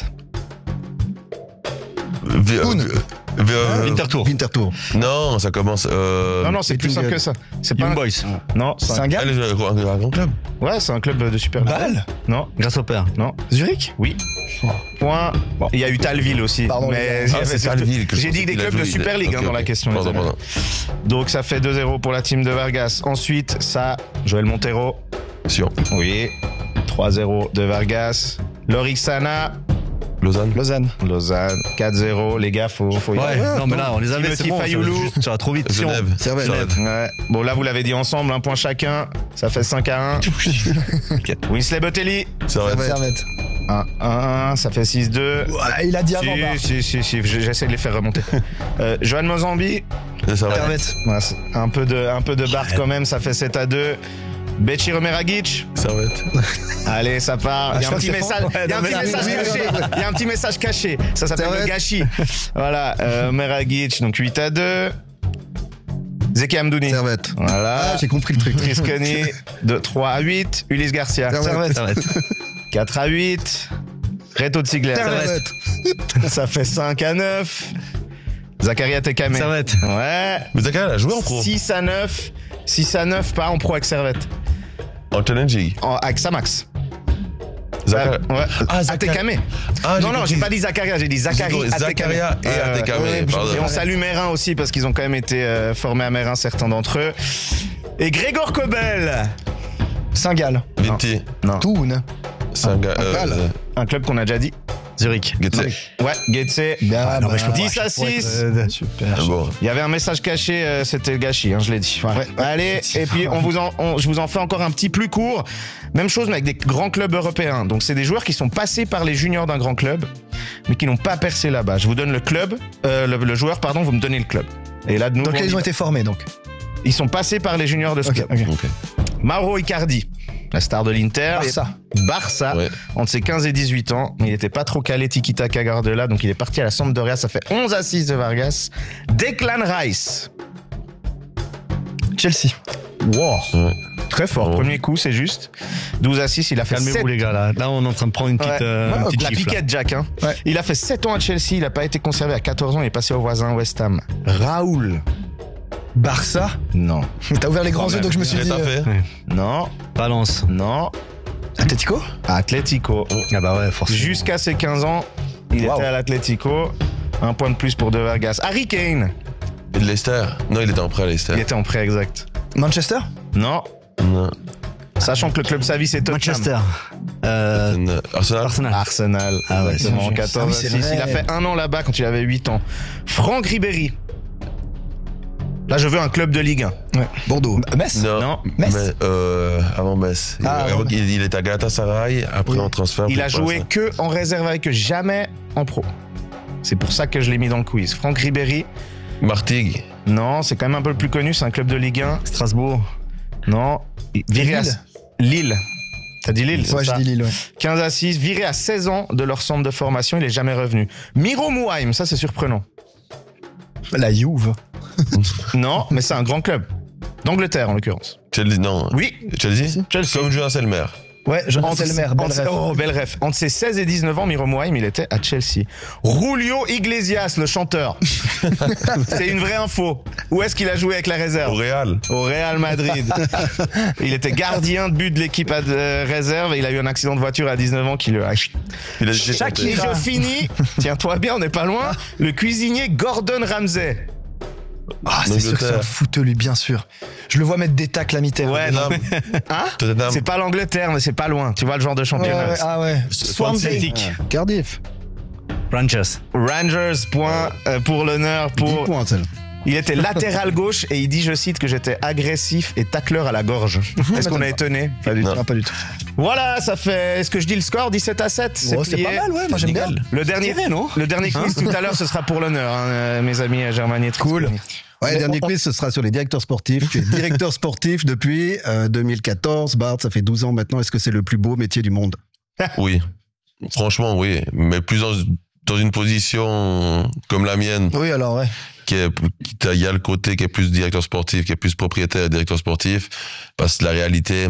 Winterthur. Non, ça commence. Non, c'est plus simple que ça. C'est pas Young Boys. Non, c'est un grand club. Ouais, c'est un club de Super League. Bâle. Non. Grasshopper. Non. Zurich. Oui. Point. Bon. Il y a eu Talville aussi. Pardon, mais c'est Talville. J'ai dit des clubs de Super League dans la question. Pardon. Donc ça fait 2-0 pour la team de Vargas. Ensuite, ça, Joël Montero. Sion. Oui. 3-0 de Vargas. Lorixana. Lausanne. 4-0, les gars, faut y aller. Non, mais là, on les avait, c'est bon, ça va trop vite. Genève. Ouais. Bon, là, vous l'avez dit ensemble, 1 point chacun. Ça fait 5-1. Winslet Botelli. Servette. 1-1, ça fait 6-2. Il a dit avant. Si, j'essaie de les faire remonter. Johan Mozambi. Servette. Ouais, un peu de barre quand même, ça fait 7-2. Bechi Romeragic. Servette. Allez, ça part. Il y a un petit message. Il y a un petit message caché. Ça s'appelle le gâchis. Voilà. Romeragic, donc 8-2. Zeki Amdouni. Servette. Voilà. J'ai compris le truc. Trisconi de 3-8. Ulysse Garcia. Servette. 4-8. Reto Ziegler. Servette. Ça fait 5-9. Zakaria Tekame. Servette. Ouais. Mais Zakaria a joué en pro. 6-9, pas en pro avec Servette. En challenging. Avec Samax. Zakaria. Ouais. Zakaria. Atekame. Non, j'ai pas dit Zakaria, j'ai dit Zachary Zakaria et Atekame. Et on salue Mérin aussi parce qu'ils ont quand même été formés à Mérin, certains d'entre eux. Et Grégor Kobel. Saint-Gall. Vinti. Non. Toon. Un club qu'on a déjà dit. Zurich. Getse. Ouais, Getse. 10-6. Super. Bon. Il y avait un message caché, c'était le gâchis, je l'ai dit. Ouais. Allez, et puis je vous en fais encore un petit plus court. Même chose, mais avec des grands clubs européens. Donc c'est des joueurs qui sont passés par les juniors d'un grand club, mais qui n'ont pas percé là-bas. Je vous donne le club, le joueur, pardon, vous me donnez le club. Et là, de nouveau, Dans lequel ils ont été formés, donc. ils sont passés par les juniors de ce Ok, club. ok. Ok. Mauro Icardi, la star de l'Inter. Barça, Ouais. entre ses 15 et 18 ans. Mais il était pas trop calé tiki-taka Guardiola, donc il est parti à la Sampdoria. Ça fait 11 assists de Vargas. Declan Rice. Chelsea. Wow. Ouais. Très fort. Oh. Premier coup, c'est juste. 12 assists, il a fait Calmez-vous 7... les gars là. Là on est en train de prendre une petite, Ouais. petite La gifle, là. piquette, Jack. Hein. Ouais. Il a fait 7 ans à Chelsea, il a pas été conservé à 14 ans, il est passé au voisin West Ham. Raoul. Barça. Non. T'as ouvert les grands yeux, donc je me suis dit. Getafe. Non. Valence. Non. Atlético. Atlético. Ah bah ouais, forcément. Jusqu'à ses 15 ans, il Wow. était à l'Atlético. Un point de plus pour De Vargas. Harry Kane. Et de Leicester. Non, il était en prêt à Leicester. Il était en prêt exact. Manchester. Non. Non. Sachant que le club Savi c'est Tottenham. Manchester. Arsenal. Arsenal. Arsenal. Ah ouais, Exactement. c'est 14 Ah oui, c'est assists. vrai. Il a fait 1 an là-bas quand il avait 8 ans. Franck Ribéry. Là, je veux un club de Ligue 1. Bordeaux. Metz. Non. Metz. Avant Metz. Ah, Avant ouais. il est à Galatasaray, après Oui. en transfert. Il puis a passe, joué hein. que en réserve avec eux, jamais en pro. C'est pour ça que je l'ai mis dans le quiz. Franck Ribéry. Martigues. Non, c'est quand même un peu plus connu. C'est un club de Ligue 1. Strasbourg. Non. Viré à Lille. Lille. T'as dit Lille, c'est Ouais, ça je dis Lille, ouais. 15 à 6, viré à 16 ans de leur centre de formation, il est jamais revenu. Miro Mouaim, ça c'est surprenant. La Juve. Non, mais c'est un grand club. D'Angleterre en l'occurrence. Chelsea, non. Oui, Chelsea. Chelsea. Comme Julien Selmer. Ouais, Jonathan Entre- Selmer, belle entre- ref. Oh, belle ref. Entre ses 16 et 19 ans, Miro Mouaim, il était à Chelsea. Julio Iglesias, le chanteur. C'est une vraie info. Où est-ce qu'il a joué avec la réserve Au Real. Au Real Madrid. Il était gardien de but de l'équipe de réserve et il a eu un accident de voiture à 19 ans qui le a... Il a Et je finis, tiens-toi bien, on n'est pas loin, le cuisinier Gordon Ramsay. Ah, c'est sûr que c'est un L'Angleterre. fouteux, lui, bien sûr. Je le vois mettre des tacles à mi-terre. Ouais, non. Hein Tottenham. C'est pas l'Angleterre, mais c'est pas loin. Tu vois le genre de Ouais, championnat. ouais, ah ouais. Swansea. Cardiff. Rangers. Rangers, point pour l'honneur. 10 Pour... points, celle. Il était latéral gauche et il dit, je cite, que j'étais agressif et tacleur à la gorge. Est-ce qu'on est étonné Pas du tout. Ah, pas du tout. Voilà, ça fait. Est-ce que je dis le score 17 à 7 Oh, c'est plié. pas mal, ouais, moi j'aime bien. Le dernier, non le dernier quiz tout à l'heure, ce sera pour l'honneur, hein, mes amis Germanier. Cool. Ouais, dernier quiz, ce sera sur les directeurs sportifs. Tu es directeur sportif depuis 2014. Bart, ça fait 12 ans maintenant. Est-ce que c'est le plus beau métier du monde? Oui. Franchement, oui. Mais plus dans une position comme la mienne, Oui, alors, ouais. il y a le côté qui est plus directeur sportif, qui est plus propriétaire, directeur sportif, parce que la réalité,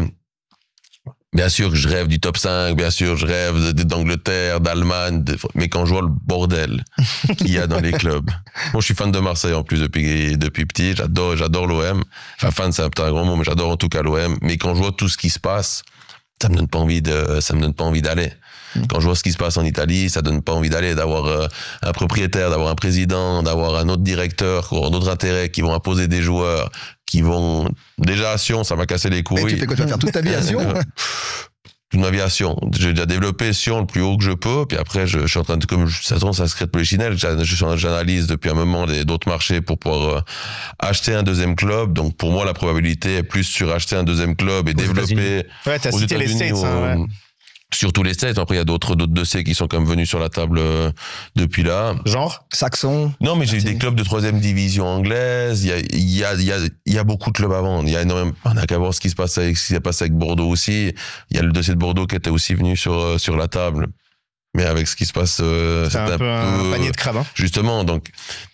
bien sûr que je rêve du top 5, bien sûr je rêve d'Angleterre, d'Allemagne, mais quand je vois le bordel qu'il y a dans les clubs. Moi je suis fan de Marseille en plus depuis petit, j'adore l'OM. Enfin fan c'est un grand mot, mais j'adore en tout cas l'OM. Mais quand je vois tout ce qui se passe, ça me donne pas envie d'aller. Quand je vois ce qui se passe en Italie, ça donne pas envie d'aller, d'avoir un propriétaire, d'avoir un président, d'avoir un autre directeur, qui aura d'autres intérêts, qui vont imposer des joueurs, qui vont... Déjà, à Sion, ça m'a cassé les couilles. Et tu fais quoi? Tu vas faire toute ta vie à Sion? Toute ma vie à Sion. J'ai déjà développé Sion le plus haut que je peux, puis après, je suis en train de... Comme ça se crée de Polichinelle, j'analyse depuis un moment d'autres marchés pour pouvoir acheter un deuxième club. Donc, pour moi, la probabilité est plus sur acheter un deuxième club et développer... Ouais, t'as aux cité les États-Unis, States. Hein, ouais. Surtout les States. Après, il y a d'autres dossiers qui sont comme venus sur la table depuis là. Genre Saxon. Non, mais j'ai eu des clubs de 3e division anglaise. Il y a beaucoup de clubs à vendre. Il y a énormément. On n'a qu'à voir ce qui s'est passé avec Bordeaux aussi. Il y a le dossier de Bordeaux qui était aussi venu sur la table. Mais avec ce qui se passe, c'est un peu un panier de crabes. Hein. Justement, donc.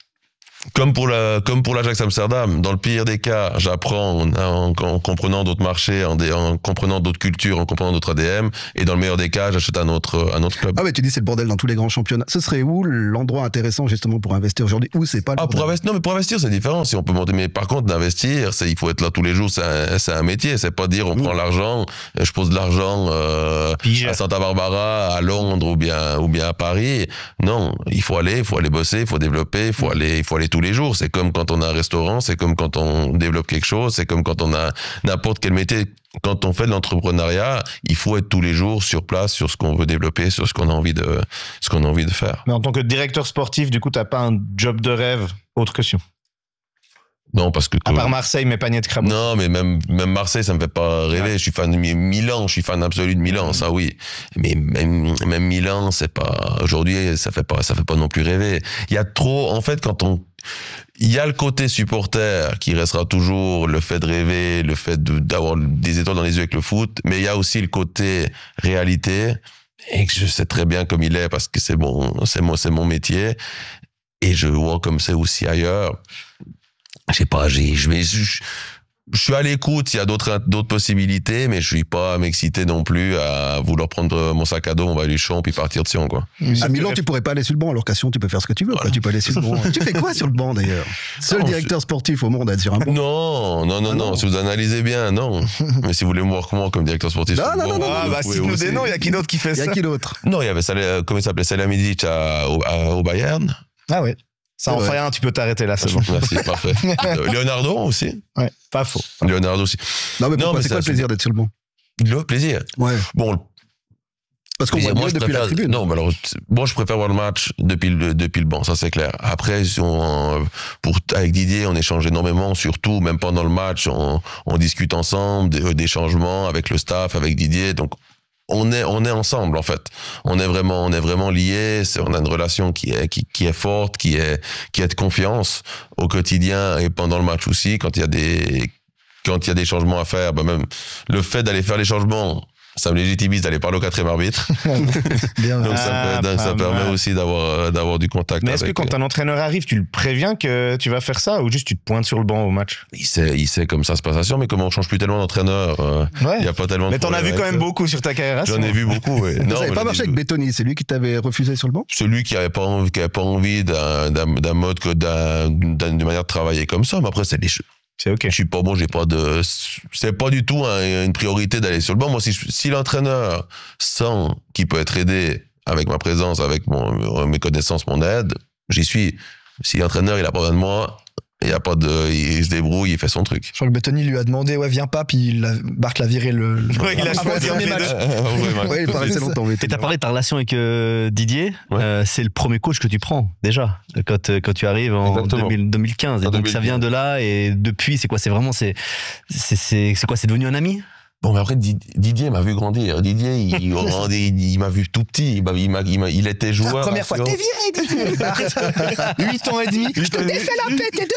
Comme pour l'Ajax Amsterdam, dans le pire des cas, j'apprends en comprenant d'autres marchés, en comprenant d'autres cultures, en comprenant d'autres ADM, et dans le meilleur des cas, j'achète un autre club. Ah, mais tu dis c'est le bordel dans tous les grands championnats. Ce serait où l'endroit intéressant justement pour investir aujourd'hui? Où c'est pas le bordel? Pour investir, c'est différent. Si on peut monter, mais par contre, d'investir, il faut être là tous les jours. C'est un métier. C'est pas dire on prend l'argent, je pose de l'argent à Santa Barbara, à Londres ou bien à Paris. Non, il faut aller bosser, il faut développer, il faut aller tous les jours. C'est comme quand on a un restaurant, c'est comme quand on développe quelque chose, c'est comme quand on a n'importe quel métier. Quand on fait de l'entrepreneuriat, il faut être tous les jours sur place, sur ce qu'on veut développer, sur ce qu'on a envie de faire. Mais en tant que directeur sportif, du coup, t'as pas un job de rêve autre que Sion? Non, parce que... À part Marseille, mais panier de crabe. Non, mais même Marseille, ça me fait pas rêver. Ouais. Je suis fan de Milan, je suis fan absolu de Milan, ça oui. Mais même Milan, c'est pas, aujourd'hui, ça fait pas non plus rêver. Il y a trop, en fait, il y a le côté supporter qui restera toujours le fait de rêver, le fait d'avoir des étoiles dans les yeux avec le foot, mais il y a aussi le côté réalité, et que je sais très bien comme il est parce que c'est mon métier, et je vois comme c'est aussi ailleurs. Je sais pas, je suis à l'écoute, il y a d'autres possibilités, mais je suis pas à m'exciter non plus à vouloir prendre mon sac à dos, on va à Luchon, puis partir de Sion, quoi. À Milan, tu pourrais pas aller sur le banc. Alors qu'à Sion, tu peux faire ce que tu veux. Quoi. Tu peux aller sur le banc. Tu fais quoi sur le banc d'ailleurs? Seul directeur sportif au monde à être sur un banc. Non. Si vous analysez bien, non. Mais si vous voulez me voir comment comme directeur sportif, Non, sur le non, banc, non, Ah, vous bah, pouvez cite-nous aussi. des noms, il y a qui d'autre qui fait Il y ça? a qui d'autre? Non, il y avait comment il s'appelait, Salihamidzic au Bayern. Ah ouais. Ça en Ouais. fait un, tu peux t'arrêter là, c'est bon. Merci, parfait. Leonardo aussi. Ouais, pas faux. Leonardo aussi. Non, mais Non, pourquoi mais c'est quoi le ça, plaisir d'être sur le banc? Le plaisir. Ouais. Bon, Parce qu'on voit moi, mieux je depuis la préfère, tribune. non, mais alors, moi, je préfère voir le match depuis le banc, ça c'est clair. Après, avec Didier, on échange énormément, surtout, même pendant le match, on discute ensemble des changements avec le staff, avec Didier, donc, on est ensemble, en fait. On est vraiment liés, on a une relation qui est forte, qui est de confiance au quotidien et pendant le match aussi, quand il y a des changements à faire, ben même, le fait d'aller faire les changements, ça me légitimise d'aller parler au quatrième arbitre. Bien. Donc Ah, ça pas permet mal. aussi d'avoir du contact. Mais est-ce que quand un entraîneur arrive, tu le préviens que tu vas faire ça ou juste tu te pointes sur le banc au match? il sait comme ça se passe à Sion, mais comme on change plus tellement d'entraîneur, il y a pas tellement de Mais t'en as vu problème quand avec même ça. beaucoup sur ta carrière. J'en ai vu beaucoup, ouais. Ça Non, n'avait mais pas j'en ai marché vu- avec Bettoni, c'est lui qui t'avait refusé sur le banc? Celui qui avait pas envie d'un mode d'une manière de travailler comme ça, mais après c'est des choses. C'est ok. Je suis pas bon, c'est pas du tout une priorité d'aller sur le banc. Moi, si l'entraîneur sent qu'il peut être aidé avec ma présence, avec mes connaissances, mon aide, j'y suis. Si l'entraîneur, il a pas besoin de moi, il se débrouille, il fait son truc. Je crois que Bettoni lui a demandé, ouais, viens pas, puis Bart l'a viré Ouais, il a avant choisi le un premier des match. deux. Ouais, il paraissait longtemps. Et t'as parlé de ta relation avec Didier. Ouais. C'est le premier coach que tu prends déjà quand tu arrives en Exactement. 2015. Et En donc ça 2015. vient de là et depuis c'est quoi? C'est vraiment c'est quoi? C'est devenu un ami? Bon, mais après, Didier m'a vu grandir. Didier, il m'a vu tout petit. Il était joueur. La première à fois, Sion. t'es viré, Didier. Bart. 8 ans et demi. Je te défais la paix, t'es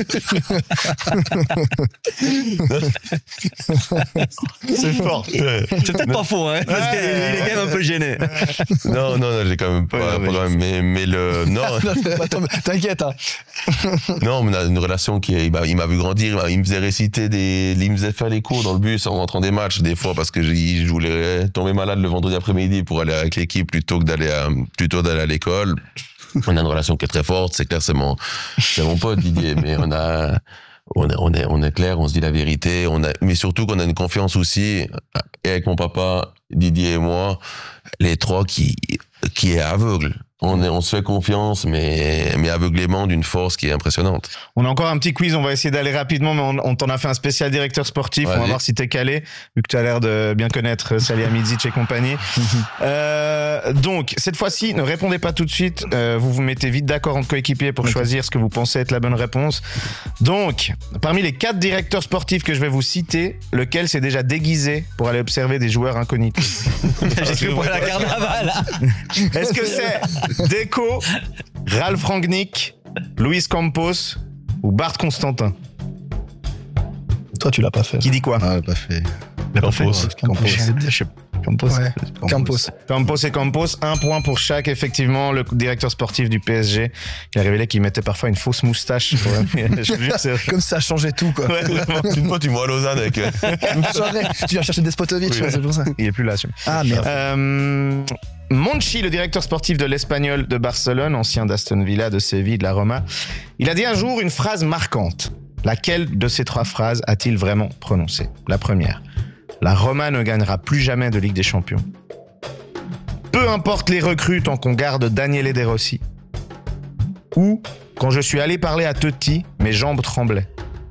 dehors. C'est fort. C'est peut-être pas faux, hein, parce qu'il est quand même un peu gêné. Non, j'ai quand même pas de problème. Mais non, Attends, t'inquiète, hein. non, on a une relation il m'a vu grandir. Il me faisait réciter il me faisait faire les cours dans le bus en rentrant des matchs, des fois, parce que je voulais tomber malade le vendredi après-midi pour aller avec l'équipe plutôt d'aller à l'école. On a une relation qui est très forte. C'est clair, c'est mon pote, Didier, mais on est clair, on se dit la vérité, mais surtout qu'on a une confiance aussi, et avec mon papa, Didier et moi, les trois qui est aveugle. On se fait confiance, mais aveuglément d'une force qui est impressionnante. On a encore un petit quiz, on va essayer d'aller rapidement, mais on t'en a fait un spécial directeur sportif. Vas-y. On va voir si t'es calé, vu que tu as l'air de bien connaître Salihamidzic et compagnie. Donc, cette fois-ci, ne répondez pas tout de suite. Vous vous mettez vite d'accord entre coéquipiers pour choisir ce que vous pensez être la bonne réponse. Donc, parmi les 4 directeurs sportifs que je vais vous citer, lequel s'est déjà déguisé pour aller observer des joueurs incognito? J'ai cru pour la carnaval. Est-ce que c'est Deco, Ralph Rangnick, Luis Campos ou Bart Constantin? Toi, tu l'as pas fait. Qui dit quoi? Ah, pas fait. Campos. Campos. Campos. Ouais. Campos. Campos et Campos, 1 point pour chaque. Effectivement, le directeur sportif du PSG qui a révélé qu'il mettait parfois une fausse moustache. Je vous jure, c'est vrai. Comme ça changeait tout, quoi. Ouais, vraiment. Une fois, tu me vois à Lausanne avec. Tu viens chercher Despotovic, Oui. c'est pour ça. Il est plus là. celui-là. Ah, merde. Monchi, le directeur sportif de l'Espagnol de Barcelone, ancien d'Aston Villa, de Séville, de la Roma, il a dit un jour une phrase marquante. Laquelle de ces 3 phrases a-t-il vraiment prononcé? La première. La Roma ne gagnera plus jamais de Ligue des Champions. Peu importe les recrues tant qu'on garde Daniele De Rossi. Ou, quand je suis allé parler à Totti, mes jambes tremblaient.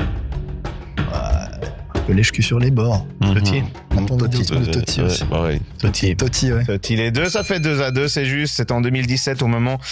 Un peu lèche-cul sur les bords. Totti. Totti aussi. C'est pareil. Totti. Totti, ouais. Totti, les deux, ça fait 2-2, c'est juste. C'était en 2017 au moment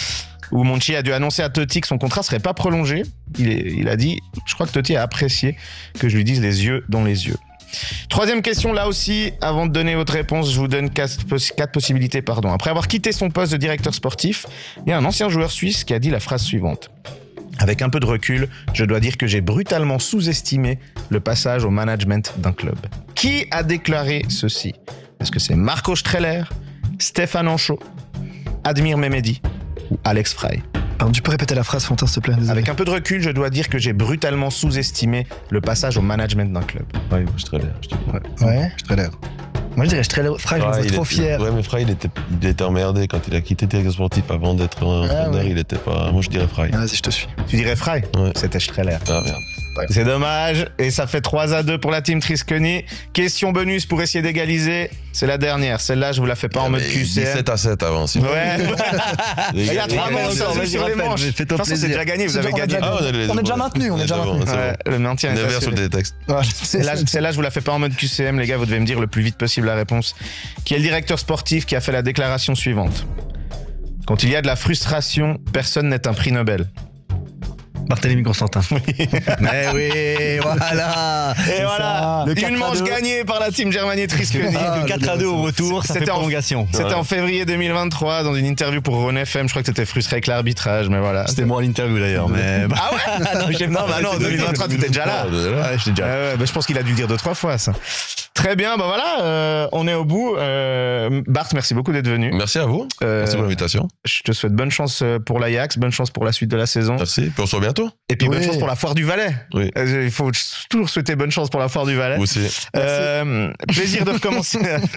où Monchi a dû annoncer à Totti que son contrat serait pas prolongé. Il a dit, je crois que Totti a apprécié que je lui dise les yeux dans les yeux. Troisième question, là aussi, avant de donner votre réponse, je vous donne quatre possibilités. Après avoir quitté son poste de directeur sportif, il y a un ancien joueur suisse qui a dit la phrase suivante. Avec un peu de recul, je dois dire que j'ai brutalement sous-estimé le passage au management d'un club. Qui a déclaré ceci? Est-ce que c'est Marco Streller, Stéphane Anchaud, Admir Mehmedi ou Alex Frey? Pardon, tu peux répéter la phrase, Fantin, s'il te plaît? Désolé. Avec un peu de recul, je dois dire que j'ai brutalement sous-estimé le passage au management d'un club. Ouais, Streller, je te dis. Ouais. Streller. Moi, je dirais Streller. Frey, je me vois trop fier. Ouais, mais Frey, il était emmerdé quand il a quitté directeur sportif avant d'être entraîneur. ouais. Il était pas. Moi, je dirais Frey. Vas-y, je te suis. Tu dirais Frey? Ouais. C'était Streller. Ah, merde. C'est dommage, et ça fait 3-2 pour la team Trisconi. Question bonus pour essayer d'égaliser, c'est la dernière. Celle-là, je vous la fais pas en mode QCM. 17-7 avant. Sinon. Ouais. Il y a 3 manches, ça joue sur les manches. De toute façon, c'est déjà gagné, vous avez gagné. On est déjà maintenu, Ouais, le maintien est 9 sur assuré. le texte. Celle-là, je vous la fais pas en mode QCM, les gars, vous devez me dire le plus vite possible la réponse. Qui est le directeur sportif qui a fait la déclaration suivante? Quand il y a de la frustration, personne n'est un prix Nobel. Barthélemy Constantin. Mais oui, voilà. Et voilà, une manche gagnée par la team Germanier Trisconi. 4-2 au retour, ça fait prolongation. C'était en février 2023 dans une interview pour Rhône FM. Je crois que t'étais frustré avec l'arbitrage, mais voilà. C'était moi à l'interview d'ailleurs. Mais... Ah ouais? Non, 2023, tu étais déjà là. Ouais, j'étais déjà là. Je pense qu'il a dû le dire 2-3 fois, ça. Très bien, bah voilà, on est au bout. Bart, merci beaucoup d'être venu. Merci à vous. Merci pour l'invitation. Je te souhaite bonne chance pour l'Ajax, bonne chance pour la suite de la saison. Merci. Puis on se voit bientôt. Et puis bonne chance pour la Foire du Valais. Oui. Il faut toujours souhaiter bonne chance pour la Foire du Valais. Vous aussi. Plaisir de recommencer.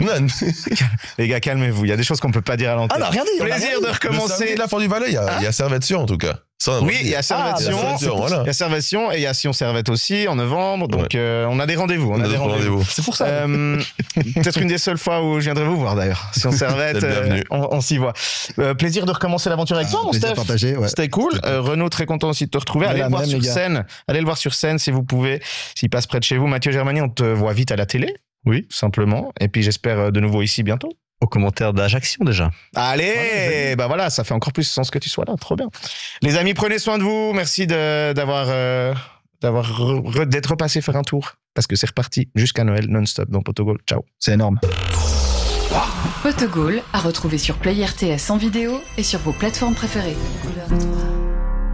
Les gars, calmez-vous. Il y a des choses qu'on peut pas dire à l'antenne. Ah non, rien dit. Plaisir de Le samedi recommencer. de la Foire du Valais, il y a Servetien en tout cas. Ça, Oui, il y a Servetien. voilà. Il y a Servetien et il y a Sion Servette aussi en novembre. Donc on a des rendez-vous. On a des rendez-vous. C'est pour ça. Peut-être une des seules fois où je viendrai vous voir d'ailleurs. Sion Servette, Vous êtes bienvenue. on s'y voit. Plaisir de recommencer l'aventure avec toi, mon Plaisir Steph. partagé, ouais. C'était cool. Renaud, très content aussi de te retrouver. Allez Voilà, le voir même, sur les gars. scène. Allez le voir sur scène si vous pouvez. S'il passe près de chez vous. Mathieu Germani, on te voit vite à la télé. Oui. Simplement. Et puis j'espère de nouveau ici bientôt. Au commentaire d'Ajaccio déjà. Allez, bah voilà, ça fait encore plus sens que tu sois là. Trop bien. Les amis, prenez soin de vous. Merci d'être repassé faire un tour. Parce que c'est reparti jusqu'à Noël non-stop dans Potogol. Ciao. C'est énorme. Potogol à retrouver sur Play RTS en vidéo et sur vos plateformes préférées.